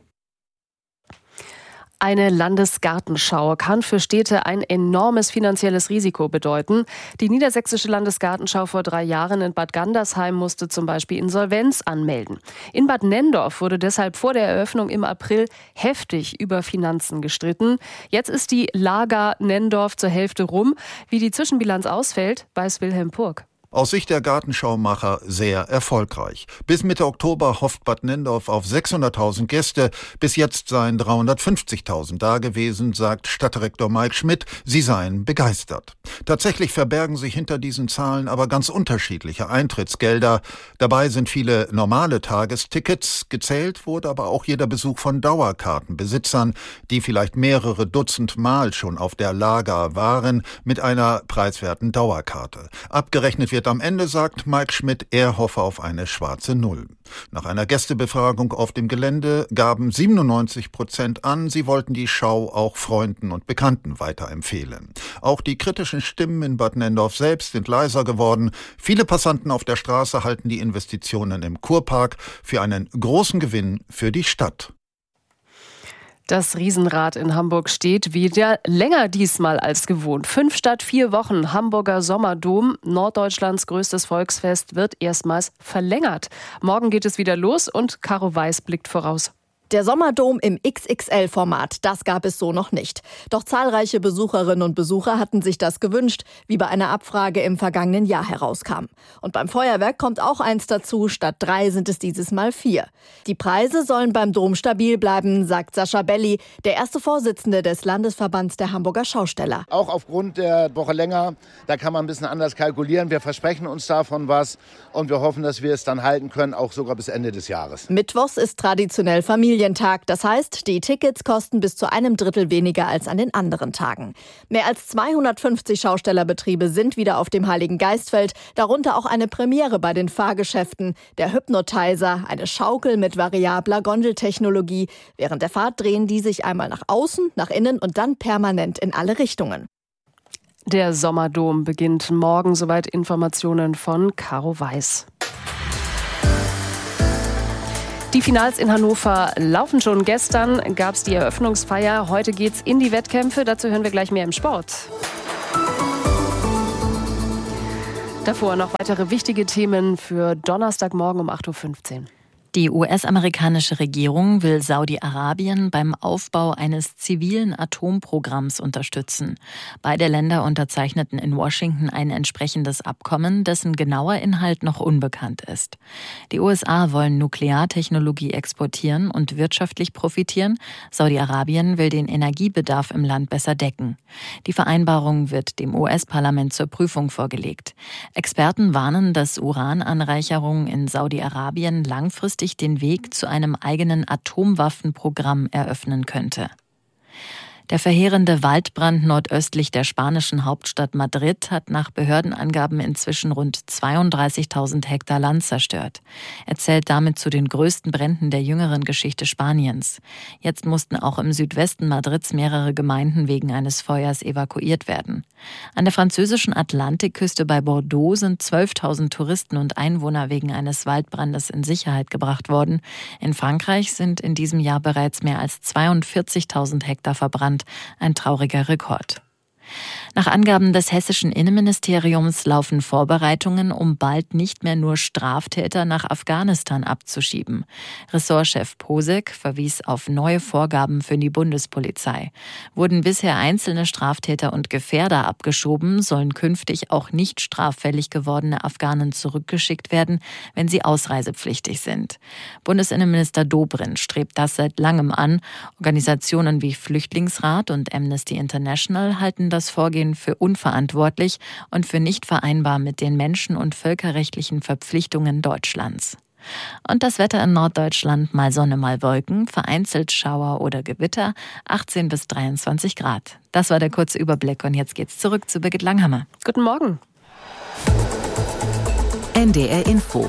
Eine Landesgartenschau kann für Städte ein enormes finanzielles Risiko bedeuten. Die Niedersächsische Landesgartenschau vor drei Jahren in Bad Gandersheim musste zum Beispiel Insolvenz anmelden. In Bad Nendorf wurde deshalb vor der Eröffnung im April heftig über Finanzen gestritten. Jetzt ist die Laga Nendorf zur Hälfte rum. Wie die Zwischenbilanz ausfällt, weiß Wilhelm Purg. Aus Sicht der Gartenschaumacher sehr erfolgreich. Bis Mitte Oktober hofft Bad Nendorf auf sechshunderttausend Gäste. Bis jetzt seien dreihundertfünfzigtausend da gewesen, sagt Stadtdirektor Mike Schmidt. Sie seien begeistert. Tatsächlich verbergen sich hinter diesen Zahlen aber ganz unterschiedliche Eintrittsgelder. Dabei sind viele normale Tagestickets. Gezählt wurde aber auch jeder Besuch von Dauerkartenbesitzern, die vielleicht mehrere Dutzend Mal schon auf der Laga waren, mit einer preiswerten Dauerkarte. Abgerechnet wird am Ende, sagt Mike Schmidt, er hoffe auf eine schwarze Null. Nach einer Gästebefragung auf dem Gelände gaben siebenundneunzig Prozent an, sie wollten die Schau auch Freunden und Bekannten weiterempfehlen. Auch die kritischen Stimmen in Bad Nendorf selbst sind leiser geworden. Viele Passanten auf der Straße halten die Investitionen im Kurpark für einen großen Gewinn für die Stadt. Das Riesenrad in Hamburg steht wieder länger diesmal als gewohnt. Fünf statt vier Wochen Hamburger Sommerdom, Norddeutschlands größtes Volksfest, wird erstmals verlängert. Morgen geht es wieder los und Caro Weiß blickt voraus. Der Sommerdom im X X L-Format, das gab es so noch nicht. Doch zahlreiche Besucherinnen und Besucher hatten sich das gewünscht, wie bei einer Abfrage im vergangenen Jahr herauskam. Und beim Feuerwerk kommt auch eins dazu, statt drei sind es dieses Mal vier. Die Preise sollen beim Dom stabil bleiben, sagt Sascha Belli, der erste Vorsitzende des Landesverbands der Hamburger Schausteller. Auch aufgrund der Woche länger, da kann man ein bisschen anders kalkulieren. Wir versprechen uns davon was und wir hoffen, dass wir es dann halten können, auch sogar bis Ende des Jahres. Mittwochs ist traditionell Familie. Tag. Das heißt, die Tickets kosten bis zu einem Drittel weniger als an den anderen Tagen. Mehr als zweihundertfünfzig Schaustellerbetriebe sind wieder auf dem Heiligen Geistfeld, darunter auch eine Premiere bei den Fahrgeschäften, der Hypnotizer, eine Schaukel mit variabler Gondeltechnologie. Während der Fahrt drehen die sich einmal nach außen, nach innen und dann permanent in alle Richtungen. Der Sommerdom beginnt morgen, soweit Informationen von Caro Weiß. Die Finals in Hannover laufen schon. Gestern gab es die Eröffnungsfeier. Heute geht's in die Wettkämpfe. Dazu hören wir gleich mehr im Sport. Davor noch weitere wichtige Themen für Donnerstagmorgen um acht Uhr fünfzehn. Die U S-amerikanische Regierung will Saudi-Arabien beim Aufbau eines zivilen Atomprogramms unterstützen. Beide Länder unterzeichneten in Washington ein entsprechendes Abkommen, dessen genauer Inhalt noch unbekannt ist. Die U S A wollen Nukleartechnologie exportieren und wirtschaftlich profitieren. Saudi-Arabien will den Energiebedarf im Land besser decken. Die Vereinbarung wird dem U S-Parlament zur Prüfung vorgelegt. Experten warnen, dass Urananreicherung in Saudi-Arabien langfristig den Weg zu einem eigenen Atomwaffenprogramm eröffnen könnte. Der verheerende Waldbrand nordöstlich der spanischen Hauptstadt Madrid hat nach Behördenangaben inzwischen rund zweiunddreißigtausend Hektar Land zerstört. Er zählt damit zu den größten Bränden der jüngeren Geschichte Spaniens. Jetzt mussten auch im Südwesten Madrids mehrere Gemeinden wegen eines Feuers evakuiert werden. An der französischen Atlantikküste bei Bordeaux sind zwölftausend Touristen und Einwohner wegen eines Waldbrandes in Sicherheit gebracht worden. In Frankreich sind in diesem Jahr bereits mehr als zweiundvierzigtausend Hektar verbrannt. Ein trauriger Rekord. Nach Angaben des hessischen Innenministeriums laufen Vorbereitungen, um bald nicht mehr nur Straftäter nach Afghanistan abzuschieben. Ressortchef Posek verwies auf neue Vorgaben für die Bundespolizei. Wurden bisher einzelne Straftäter und Gefährder abgeschoben, sollen künftig auch nicht straffällig gewordene Afghanen zurückgeschickt werden, wenn sie ausreisepflichtig sind. Bundesinnenminister Dobrindt strebt das seit langem an. Organisationen wie Flüchtlingsrat und Amnesty International halten das Vorgehen für unverantwortlich und für nicht vereinbar mit den menschen- und völkerrechtlichen Verpflichtungen Deutschlands. Und das Wetter in Norddeutschland, mal Sonne, mal Wolken, vereinzelt Schauer oder Gewitter, achtzehn bis dreiundzwanzig Grad. Das war der kurze Überblick und jetzt geht's zurück zu Birgit Langhammer. Guten Morgen. N D R Info.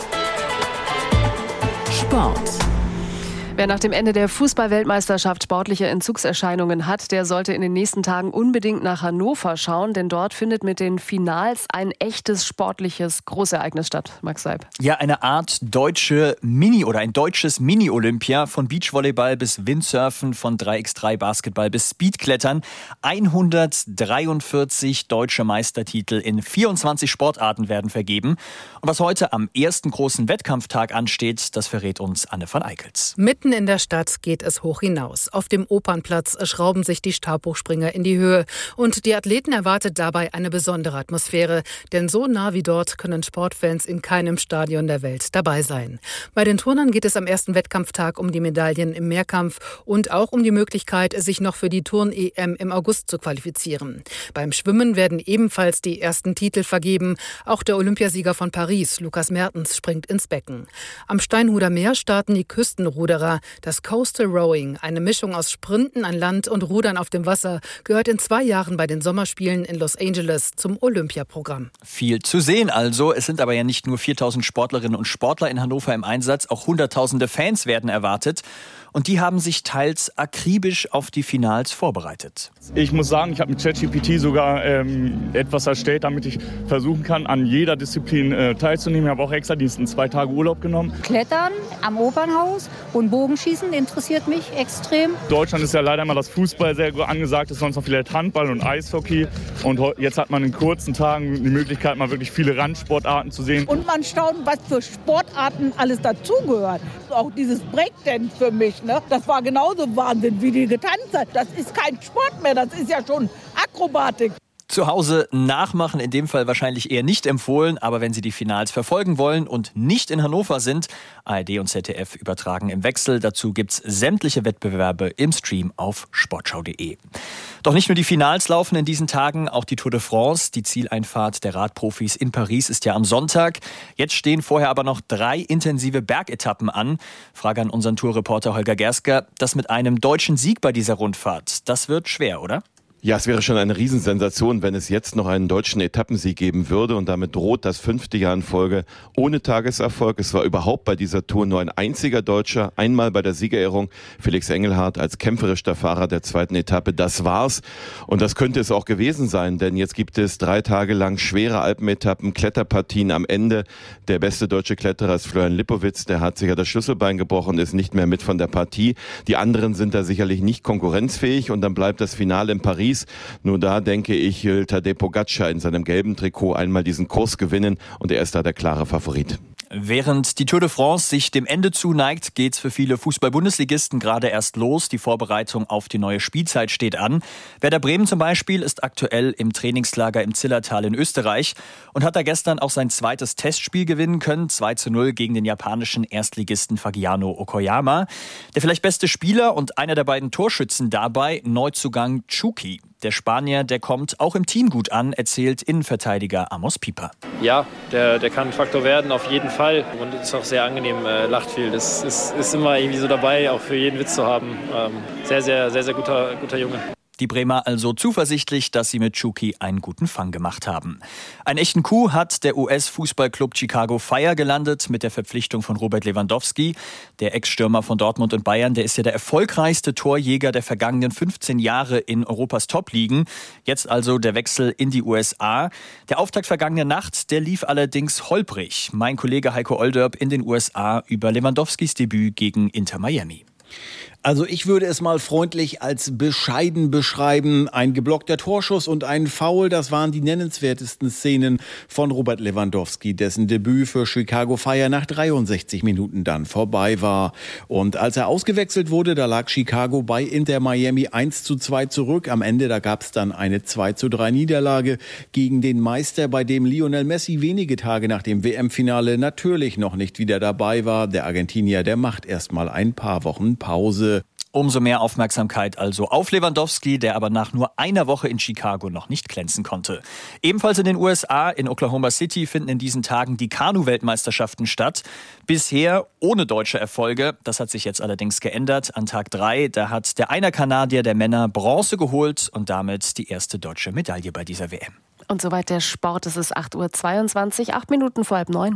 Sport. Wer nach dem Ende der Fußball-Weltmeisterschaft sportliche Entzugserscheinungen hat, der sollte in den nächsten Tagen unbedingt nach Hannover schauen, denn dort findet mit den Finals ein echtes sportliches Großereignis statt. Max Seib. Ja, eine Art deutsche Mini- oder ein deutsches Mini-Olympia, von Beachvolleyball bis Windsurfen, von drei gegen drei Basketball bis Speedklettern. hundertdreiundvierzig deutsche Meistertitel in vierundzwanzig Sportarten werden vergeben. Und was heute am ersten großen Wettkampftag ansteht, das verrät uns Anne van Eickels. Mitten in der Stadt geht es hoch hinaus. Auf dem Opernplatz schrauben sich die Stabhochspringer in die Höhe. Und die Athleten erwartet dabei eine besondere Atmosphäre. Denn so nah wie dort können Sportfans in keinem Stadion der Welt dabei sein. Bei den Turnern geht es am ersten Wettkampftag um die Medaillen im Mehrkampf und auch um die Möglichkeit, sich noch für die Turn-E M im August zu qualifizieren. Beim Schwimmen werden ebenfalls die ersten Titel vergeben. Auch der Olympiasieger von Paris, Lukas Mertens, springt ins Becken. Am Steinhuder Meer starten die Küstenruderer. Das Coastal Rowing, eine Mischung aus Sprinten an Land und Rudern auf dem Wasser, gehört in zwei Jahren bei den Sommerspielen in Los Angeles zum Olympiaprogramm. Viel zu sehen also. Es sind aber ja nicht nur viertausend Sportlerinnen und Sportler in Hannover im Einsatz, auch hunderttausende Fans werden erwartet. Und die haben sich teils akribisch auf die Finals vorbereitet. Ich muss sagen, ich habe mit ChatGPT sogar ähm, etwas erstellt, damit ich versuchen kann, an jeder Disziplin äh, teilzunehmen. Ich habe auch extra diesen zwei Tage Urlaub genommen. Klettern am Opernhaus und Boot Bogenschießen interessiert mich extrem. Deutschland ist ja leider immer das Fußball sehr angesagt, ist sonst noch vielleicht Handball und Eishockey. Und jetzt hat man in kurzen Tagen die Möglichkeit, mal wirklich viele Randsportarten zu sehen. Und man staunt, was für Sportarten alles dazugehört. Auch dieses Breakdance für mich, ne? Das war genauso Wahnsinn, wie die getanzt hat. Das ist kein Sport mehr, das ist ja schon Akrobatik. Zu Hause nachmachen, in dem Fall wahrscheinlich eher nicht empfohlen, aber wenn Sie die Finals verfolgen wollen und nicht in Hannover sind, A R D und Z D F übertragen im Wechsel. Dazu gibt's sämtliche Wettbewerbe im Stream auf sportschau punkt de. Doch nicht nur die Finals laufen in diesen Tagen, auch die Tour de France, die Zieleinfahrt der Radprofis in Paris, ist ja am Sonntag. Jetzt stehen vorher aber noch drei intensive Bergetappen an. Frage an unseren Tourreporter Holger Gersker. Das mit einem deutschen Sieg bei dieser Rundfahrt, das wird schwer, oder? Ja, es wäre schon eine Riesensensation, wenn es jetzt noch einen deutschen Etappensieg geben würde, und damit droht das fünfte Jahr in Folge ohne Tageserfolg. Es war überhaupt bei dieser Tour nur ein einziger Deutscher, einmal bei der Siegerehrung, Felix Engelhardt als kämpferischer Fahrer der zweiten Etappe. Das war's, und das könnte es auch gewesen sein, denn jetzt gibt es drei Tage lang schwere Alpenetappen, Kletterpartien am Ende. Der beste deutsche Kletterer ist Florian Lipowitz, der hat sich ja das Schlüsselbein gebrochen, ist nicht mehr mit von der Partie. Die anderen sind da sicherlich nicht konkurrenzfähig, und dann bleibt das Finale in Paris. Nur da denke ich, will Tadej Pogačar in seinem gelben Trikot einmal diesen Kurs gewinnen, und er ist da der klare Favorit. Während die Tour de France sich dem Ende zuneigt, geht's für viele Fußball-Bundesligisten gerade erst los. Die Vorbereitung auf die neue Spielzeit steht an. Werder Bremen zum Beispiel ist aktuell im Trainingslager im Zillertal in Österreich und hat da gestern auch sein zweites Testspiel gewinnen können. zwei zu null gegen den japanischen Erstligisten Fagiano Okoyama. Der vielleicht beste Spieler und einer der beiden Torschützen dabei, Neuzugang Chucky. Der Spanier, der kommt auch im Team gut an, erzählt Innenverteidiger Amos Pieper. Ja, der, der kann ein Faktor werden, auf jeden Fall. Und ist auch sehr angenehm, äh, lacht viel. Das ist, ist immer irgendwie so dabei, auch für jeden Witz zu haben. Ähm, sehr, sehr, sehr, sehr guter, guter Junge. Die Bremer also zuversichtlich, dass sie mit Chucky einen guten Fang gemacht haben. Einen echten Coup hat der U S-Fußballclub Chicago Fire gelandet mit der Verpflichtung von Robert Lewandowski. Der Ex-Stürmer von Dortmund und Bayern, der ist ja der erfolgreichste Torjäger der vergangenen fünfzehn Jahre in Europas Top-Ligen. Jetzt also der Wechsel in die U S A. Der Auftakt vergangene Nacht, der lief allerdings holprig. Mein Kollege Heiko Olderb in den U S A über Lewandowskis Debüt gegen Inter Miami. Also ich würde es mal freundlich als bescheiden beschreiben. Ein geblockter Torschuss und ein Foul, das waren die nennenswertesten Szenen von Robert Lewandowski, dessen Debüt für Chicago Fire nach dreiundsechzig Minuten dann vorbei war. Und als er ausgewechselt wurde, da lag Chicago bei Inter Miami eins zu zwei zurück. Am Ende, da gab es dann eine zwei zu drei Niederlage gegen den Meister, bei dem Lionel Messi wenige Tage nach dem W M-Finale natürlich noch nicht wieder dabei war. Der Argentinier, der macht erst mal ein paar Wochen Pause. Umso mehr Aufmerksamkeit also auf Lewandowski, der aber nach nur einer Woche in Chicago noch nicht glänzen konnte. Ebenfalls in den U S A, in Oklahoma City, finden in diesen Tagen die Kanu-Weltmeisterschaften statt. Bisher ohne deutsche Erfolge. Das hat sich jetzt allerdings geändert. An Tag drei, da hat der Einer-Kanadier der Männer Bronze geholt und damit die erste deutsche Medaille bei dieser W M. Und soweit der Sport. Es ist acht Uhr zweiundzwanzig, acht Minuten vor halb neun.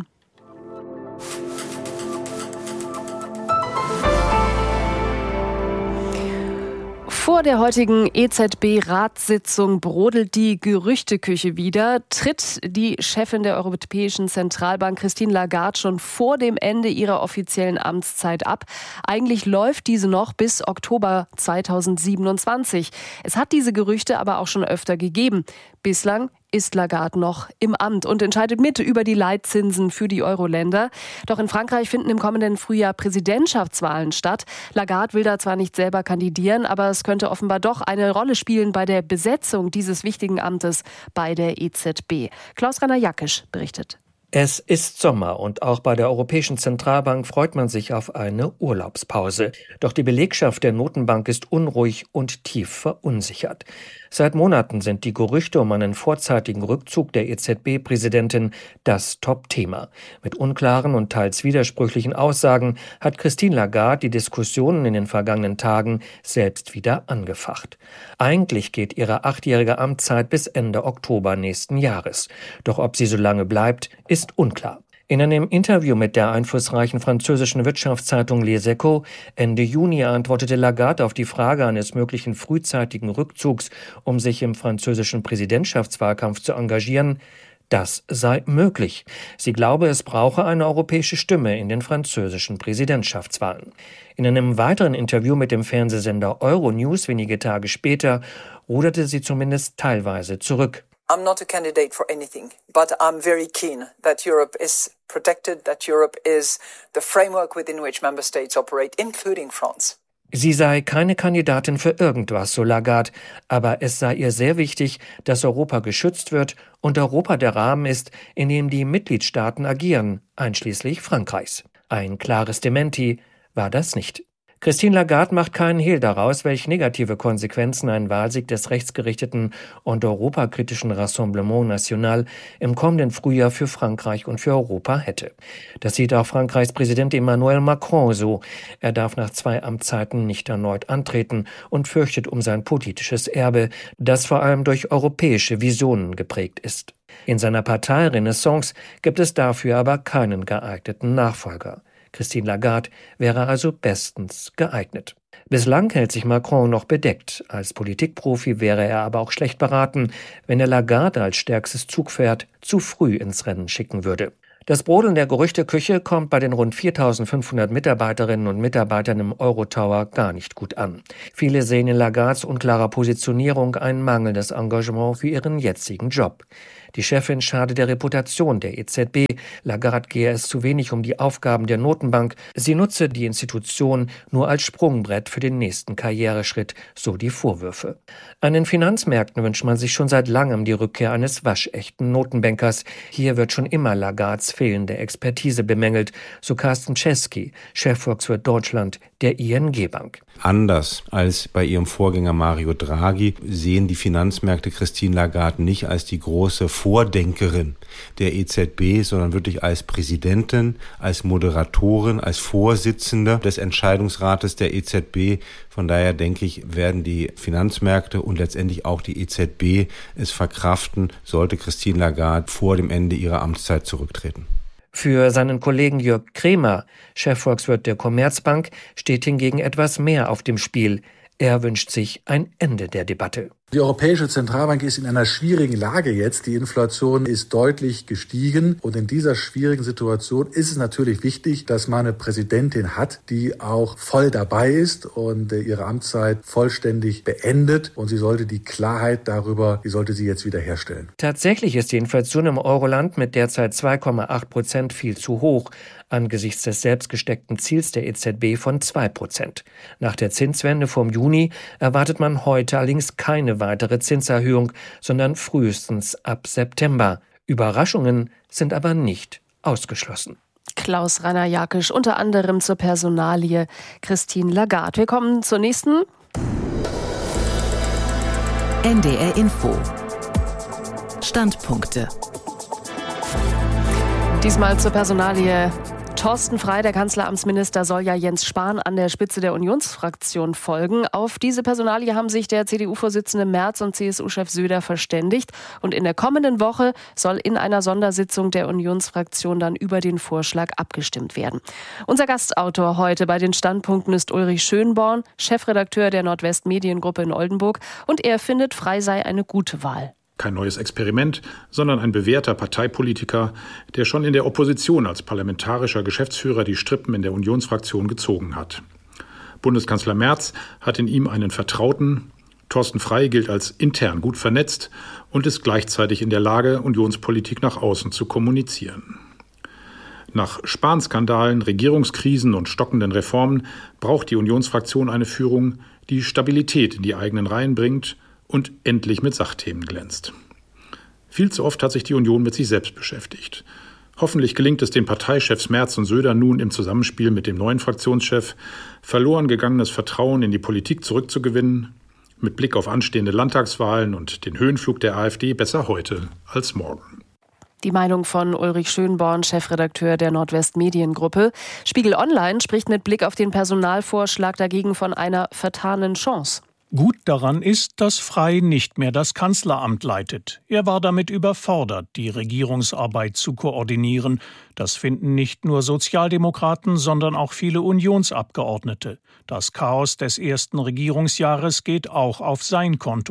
Vor der heutigen E Z B-Ratssitzung brodelt die Gerüchteküche wieder. Tritt die Chefin der Europäischen Zentralbank Christine Lagarde schon vor dem Ende ihrer offiziellen Amtszeit ab? Eigentlich läuft diese noch bis Oktober zweitausendsiebenundzwanzig. Es hat diese Gerüchte aber auch schon öfter gegeben. Bislang ist Lagarde noch im Amt und entscheidet mit über die Leitzinsen für die Euro-Länder. Doch in Frankreich finden im kommenden Frühjahr Präsidentschaftswahlen statt. Lagarde will da zwar nicht selber kandidieren, aber es könnte offenbar doch eine Rolle spielen bei der Besetzung dieses wichtigen Amtes bei der E Z B. Klaus-Rainer Jackisch berichtet. Es ist Sommer und auch bei der Europäischen Zentralbank freut man sich auf eine Urlaubspause. Doch die Belegschaft der Notenbank ist unruhig und tief verunsichert. Seit Monaten sind die Gerüchte um einen vorzeitigen Rückzug der E Z B-Präsidentin das Top-Thema. Mit unklaren und teils widersprüchlichen Aussagen hat Christine Lagarde die Diskussionen in den vergangenen Tagen selbst wieder angefacht. Eigentlich geht ihre achtjährige Amtszeit bis Ende Oktober nächsten Jahres. Doch ob sie so lange bleibt, ist unklar. In einem Interview mit der einflussreichen französischen Wirtschaftszeitung Les Echos Ende Juni antwortete Lagarde auf die Frage eines möglichen frühzeitigen Rückzugs, um sich im französischen Präsidentschaftswahlkampf zu engagieren: Das sei möglich. Sie glaube, es brauche eine europäische Stimme in den französischen Präsidentschaftswahlen. In einem weiteren Interview mit dem Fernsehsender Euronews wenige Tage später ruderte sie zumindest teilweise zurück. I'm not a candidate for anything, but I'm very keen that Europe is protected, that Europe is the framework within which member states operate, including France. Sie sei keine Kandidatin für irgendwas, so Lagarde, aber es sei ihr sehr wichtig, dass Europa geschützt wird und Europa der Rahmen ist, in dem die Mitgliedstaaten agieren, einschließlich Frankreichs. Ein klares Dementi war das nicht. Christine Lagarde macht keinen Hehl daraus, welche negative Konsequenzen ein Wahlsieg des rechtsgerichteten und europakritischen Rassemblement National im kommenden Frühjahr für Frankreich und für Europa hätte. Das sieht auch Frankreichs Präsident Emmanuel Macron so. Er darf nach zwei Amtszeiten nicht erneut antreten und fürchtet um sein politisches Erbe, das vor allem durch europäische Visionen geprägt ist. In seiner Partei Renaissance gibt es dafür aber keinen geeigneten Nachfolger. Christine Lagarde wäre also bestens geeignet. Bislang hält sich Macron noch bedeckt. Als Politikprofi wäre er aber auch schlecht beraten, wenn er Lagarde als stärkstes Zugpferd zu früh ins Rennen schicken würde. Das Brodeln der Gerüchteküche kommt bei den rund viertausendfünfhundert Mitarbeiterinnen und Mitarbeitern im Eurotower gar nicht gut an. Viele sehen in Lagardes unklarer Positionierung ein mangelndes Engagement für ihren jetzigen Job. Die Chefin schade der Reputation der E Z B. Lagarde gehe es zu wenig um die Aufgaben der Notenbank. Sie nutze die Institution nur als Sprungbrett für den nächsten Karriereschritt, so die Vorwürfe. An den Finanzmärkten wünscht man sich schon seit langem die Rückkehr eines waschechten Notenbankers. Hier wird schon immer Lagardes fehlende Expertise bemängelt, so Carsten Cesky, Chefvolkswirt Deutschland der I N G-Bank. Anders als bei ihrem Vorgänger Mario Draghi sehen die Finanzmärkte Christine Lagarde nicht als die große Vordenkerin der E Z B, sondern wirklich als Präsidentin, als Moderatorin, als Vorsitzende des Entscheidungsrates der E Z B. Von daher denke ich, werden die Finanzmärkte und letztendlich auch die E Z B es verkraften, sollte Christine Lagarde vor dem Ende ihrer Amtszeit zurücktreten. Für seinen Kollegen Jörg Kremer, Chefvolkswirt der Commerzbank, steht hingegen etwas mehr auf dem Spiel. Er wünscht sich ein Ende der Debatte. Die Europäische Zentralbank ist in einer schwierigen Lage jetzt. Die Inflation ist deutlich gestiegen. Und in dieser schwierigen Situation ist es natürlich wichtig, dass man eine Präsidentin hat, die auch voll dabei ist und ihre Amtszeit vollständig beendet. Und sie sollte die Klarheit darüber, die sollte sie jetzt wieder herstellen. Tatsächlich ist die Inflation im Euroland mit derzeit zwei Komma acht Prozent viel zu hoch, angesichts des selbstgesteckten Ziels der E Z B von zwei Prozent. Nach der Zinswende vom Juni erwartet man heute allerdings keine weitere Zinserhöhung, sondern frühestens ab September. Überraschungen sind aber nicht ausgeschlossen. Klaus-Rainer Jakisch unter anderem zur Personalie Christine Lagarde. Wir kommen zur nächsten. N D R Info. Standpunkte. Diesmal zur Personalie Thorsten Frey, der Kanzleramtsminister, soll ja Jens Spahn an der Spitze der Unionsfraktion folgen. Auf diese Personalie haben sich der C D U-Vorsitzende Merz und C S U-Chef Söder verständigt. Und in der kommenden Woche soll in einer Sondersitzung der Unionsfraktion dann über den Vorschlag abgestimmt werden. Unser Gastautor heute bei den Standpunkten ist Ulrich Schönborn, Chefredakteur der Nordwest Mediengruppe in Oldenburg. Und er findet, Frey sei eine gute Wahl. Kein neues Experiment, sondern ein bewährter Parteipolitiker, der schon in der Opposition als parlamentarischer Geschäftsführer die Strippen in der Unionsfraktion gezogen hat. Bundeskanzler Merz hat in ihm einen Vertrauten. Thorsten Frey gilt als intern gut vernetzt und ist gleichzeitig in der Lage, Unionspolitik nach außen zu kommunizieren. Nach Spahn-Skandalen, Regierungskrisen und stockenden Reformen braucht die Unionsfraktion eine Führung, die Stabilität in die eigenen Reihen bringt und endlich mit Sachthemen glänzt. Viel zu oft hat sich die Union mit sich selbst beschäftigt. Hoffentlich gelingt es den Parteichefs Merz und Söder nun im Zusammenspiel mit dem neuen Fraktionschef, verloren gegangenes Vertrauen in die Politik zurückzugewinnen, mit Blick auf anstehende Landtagswahlen und den Höhenflug der AfD besser heute als morgen. Die Meinung von Ulrich Schönborn, Chefredakteur der Nordwest Mediengruppe. Spiegel Online spricht mit Blick auf den Personalvorschlag dagegen von einer vertanen Chance. Gut daran ist, dass Frey nicht mehr das Kanzleramt leitet. Er war damit überfordert, die Regierungsarbeit zu koordinieren. Das finden nicht nur Sozialdemokraten, sondern auch viele Unionsabgeordnete. Das Chaos des ersten Regierungsjahres geht auch auf sein Konto.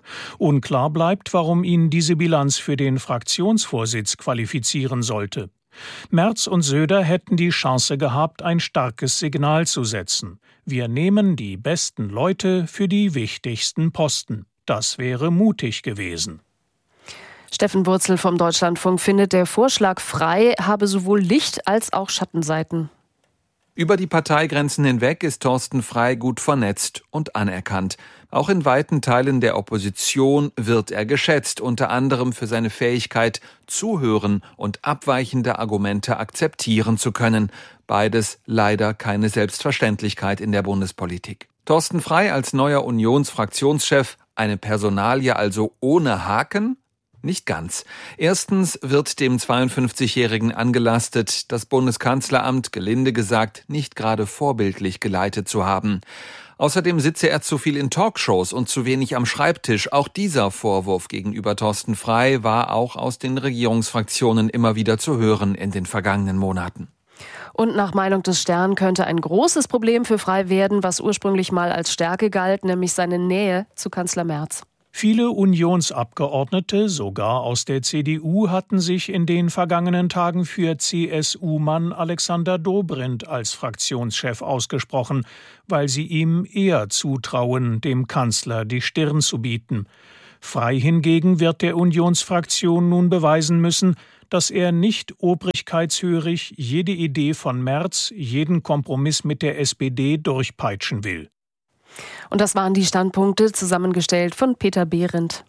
Unklar bleibt, warum ihn diese Bilanz für den Fraktionsvorsitz qualifizieren sollte. Merz und Söder hätten die Chance gehabt, ein starkes Signal zu setzen. Wir nehmen die besten Leute für die wichtigsten Posten. Das wäre mutig gewesen. Steffen Wurzel vom Deutschlandfunk findet, der Vorschlag Frei habe sowohl Licht- als auch Schattenseiten. Über die Parteigrenzen hinweg ist Thorsten Frey gut vernetzt und anerkannt. Auch in weiten Teilen der Opposition wird er geschätzt, unter anderem für seine Fähigkeit, zuhören und abweichende Argumente akzeptieren zu können. Beides leider keine Selbstverständlichkeit in der Bundespolitik. Thorsten Frey als neuer Unionsfraktionschef, eine Personalie also ohne Haken? Nicht ganz. Erstens wird dem zweiundfünfzigjährigen angelastet, das Bundeskanzleramt, gelinde gesagt, nicht gerade vorbildlich geleitet zu haben. Außerdem sitze er zu viel in Talkshows und zu wenig am Schreibtisch. Auch dieser Vorwurf gegenüber Thorsten Frey war auch aus den Regierungsfraktionen immer wieder zu hören in den vergangenen Monaten. Und nach Meinung des Stern könnte ein großes Problem für Frey werden, was ursprünglich mal als Stärke galt, nämlich seine Nähe zu Kanzler Merz. Viele Unionsabgeordnete, sogar aus der C D U, hatten sich in den vergangenen Tagen für C S U-Mann Alexander Dobrindt als Fraktionschef ausgesprochen, weil sie ihm eher zutrauen, dem Kanzler die Stirn zu bieten. Frey hingegen wird der Unionsfraktion nun beweisen müssen, dass er nicht obrigkeitshörig jede Idee von Merz, jeden Kompromiss mit der S P D durchpeitschen will. Und das waren die Standpunkte, zusammengestellt von Peter Behrendt.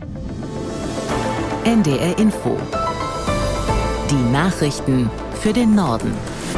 N D R Info. Die Nachrichten für den Norden.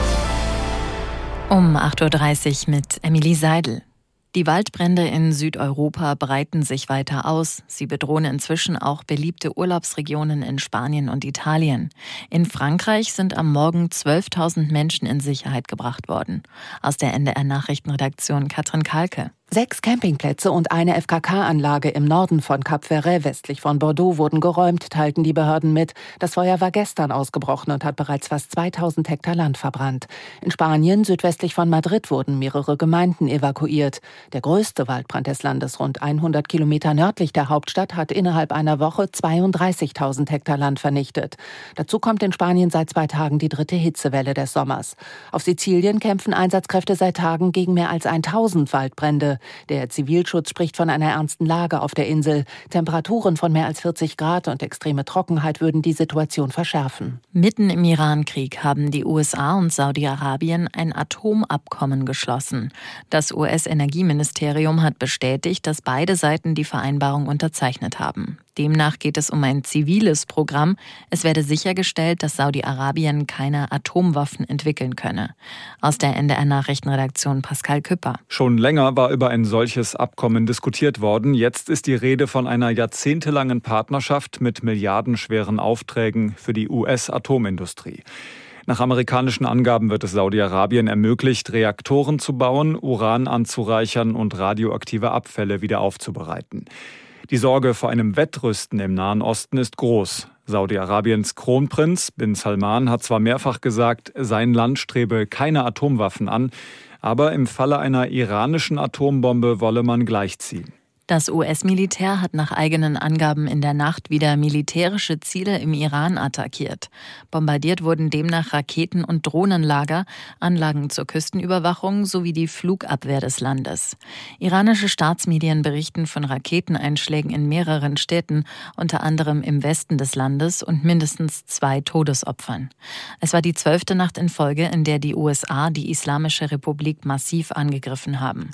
Um acht Uhr dreißig mit Emilie Seidel. Die Waldbrände in Südeuropa breiten sich weiter aus. Sie bedrohen inzwischen auch beliebte Urlaubsregionen in Spanien und Italien. In Frankreich sind am Morgen zwölftausend Menschen in Sicherheit gebracht worden. Aus der N D R-Nachrichtenredaktion Katrin Kalke. Sechs Campingplätze und eine F K K-Anlage im Norden von Cap Ferret, westlich von Bordeaux, wurden geräumt, teilten die Behörden mit. Das Feuer war gestern ausgebrochen und hat bereits fast zweitausend Hektar Land verbrannt. In Spanien, südwestlich von Madrid, wurden mehrere Gemeinden evakuiert. Der größte Waldbrand des Landes, rund hundert Kilometer nördlich der Hauptstadt, hat innerhalb einer Woche zweiunddreißigtausend Hektar Land vernichtet. Dazu kommt in Spanien seit zwei Tagen die dritte Hitzewelle des Sommers. Auf Sizilien kämpfen Einsatzkräfte seit Tagen gegen mehr als tausend Waldbrände. Der Zivilschutz spricht von einer ernsten Lage auf der Insel. Temperaturen von mehr als vierzig Grad und extreme Trockenheit würden die Situation verschärfen. Mitten im Irankrieg haben die U S A und Saudi-Arabien ein Atomabkommen geschlossen. Das U S-Energieministerium hat bestätigt, dass beide Seiten die Vereinbarung unterzeichnet haben. Demnach geht es um ein ziviles Programm. Es werde sichergestellt, dass Saudi-Arabien keine Atomwaffen entwickeln könne. Aus der N D R-Nachrichtenredaktion Pascal Küpper. Schon länger war über ein solches Abkommen diskutiert worden. Jetzt ist die Rede von einer jahrzehntelangen Partnerschaft mit milliardenschweren Aufträgen für die U S-Atomindustrie. Nach amerikanischen Angaben wird es Saudi-Arabien ermöglicht, Reaktoren zu bauen, Uran anzureichern und radioaktive Abfälle wieder aufzubereiten. Die Sorge vor einem Wettrüsten im Nahen Osten ist groß. Saudi-Arabiens Kronprinz bin Salman hat zwar mehrfach gesagt, sein Land strebe keine Atomwaffen an, aber im Falle einer iranischen Atombombe wolle man gleichziehen. Das U S-Militär hat nach eigenen Angaben in der Nacht wieder militärische Ziele im Iran attackiert. Bombardiert wurden demnach Raketen- und Drohnenlager, Anlagen zur Küstenüberwachung sowie die Flugabwehr des Landes. Iranische Staatsmedien berichten von Raketeneinschlägen in mehreren Städten, unter anderem im Westen des Landes, und mindestens zwei Todesopfern. Es war die zwölfte Nacht in Folge, in der die U S A die Islamische Republik massiv angegriffen haben.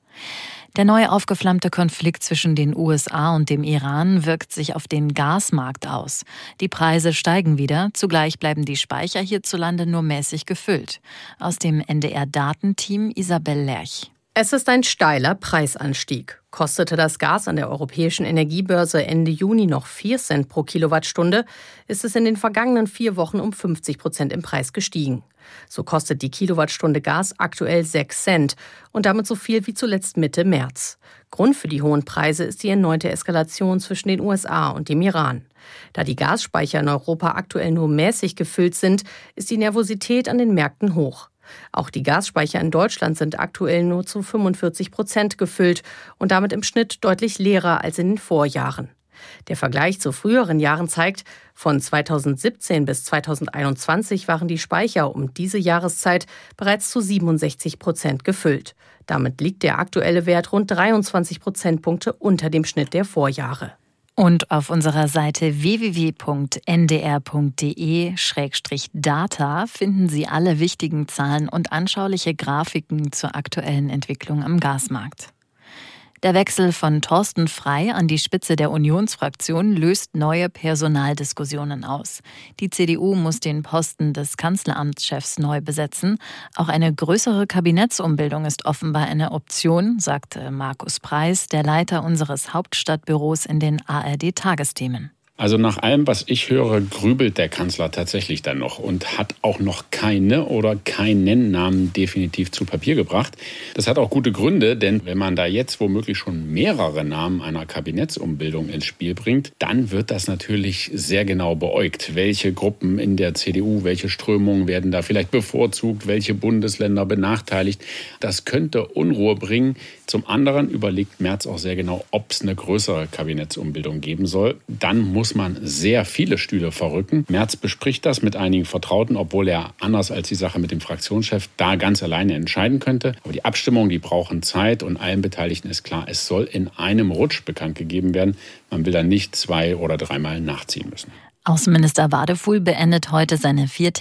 Der neu aufgeflammte Konflikt zwischen den U S A und dem Iran wirkt sich auf den Gasmarkt aus. Die Preise steigen wieder, zugleich bleiben die Speicher hierzulande nur mäßig gefüllt. Aus dem N D R-Datenteam Isabel Lerch. Es ist ein steiler Preisanstieg. Kostete das Gas an der europäischen Energiebörse Ende Juni noch vier Cent pro Kilowattstunde, ist es in den vergangenen vier Wochen um fünfzig Prozent im Preis gestiegen. So kostet die Kilowattstunde Gas aktuell sechs Cent und damit so viel wie zuletzt Mitte März. Grund für die hohen Preise ist die erneute Eskalation zwischen den U S A und dem Iran. Da die Gasspeicher in Europa aktuell nur mäßig gefüllt sind, ist die Nervosität an den Märkten hoch. Auch die Gasspeicher in Deutschland sind aktuell nur zu fünfundvierzig Prozent gefüllt und damit im Schnitt deutlich leerer als in den Vorjahren. Der Vergleich zu früheren Jahren zeigt, von zweitausendsiebzehn bis zweitausendeinundzwanzig waren die Speicher um diese Jahreszeit bereits zu siebenundsechzig Prozent gefüllt. Damit liegt der aktuelle Wert rund dreiundzwanzig Prozentpunkte unter dem Schnitt der Vorjahre. Und auf unserer Seite w w w punkt n d r punkt d e Schrägstrich data finden Sie alle wichtigen Zahlen und anschauliche Grafiken zur aktuellen Entwicklung am Gasmarkt. Der Wechsel von Thorsten Frey an die Spitze der Unionsfraktion löst neue Personaldiskussionen aus. Die C D U muss den Posten des Kanzleramtschefs neu besetzen. Auch eine größere Kabinettsumbildung ist offenbar eine Option, sagte Markus Preis, der Leiter unseres Hauptstadtbüros in den A R D-Tagesthemen. Also nach allem, was ich höre, grübelt der Kanzler tatsächlich dann noch und hat auch noch keine oder keinen Namen definitiv zu Papier gebracht. Das hat auch gute Gründe, denn wenn man da jetzt womöglich schon mehrere Namen einer Kabinettsumbildung ins Spiel bringt, dann wird das natürlich sehr genau beäugt. Welche Gruppen in der C D U, welche Strömungen werden da vielleicht bevorzugt, welche Bundesländer benachteiligt. Das könnte Unruhe bringen. Zum anderen überlegt Merz auch sehr genau, ob es eine größere Kabinettsumbildung geben soll. Dann muss man sehr viele Stühle verrücken. Merz bespricht das mit einigen Vertrauten, obwohl er anders als die Sache mit dem Fraktionschef da ganz alleine entscheiden könnte. Aber die Abstimmungen, die brauchen Zeit und allen Beteiligten ist klar, es soll in einem Rutsch bekannt gegeben werden. Man will dann nicht zwei oder dreimal nachziehen müssen. Außenminister Wadefuhl beendet heute seine vier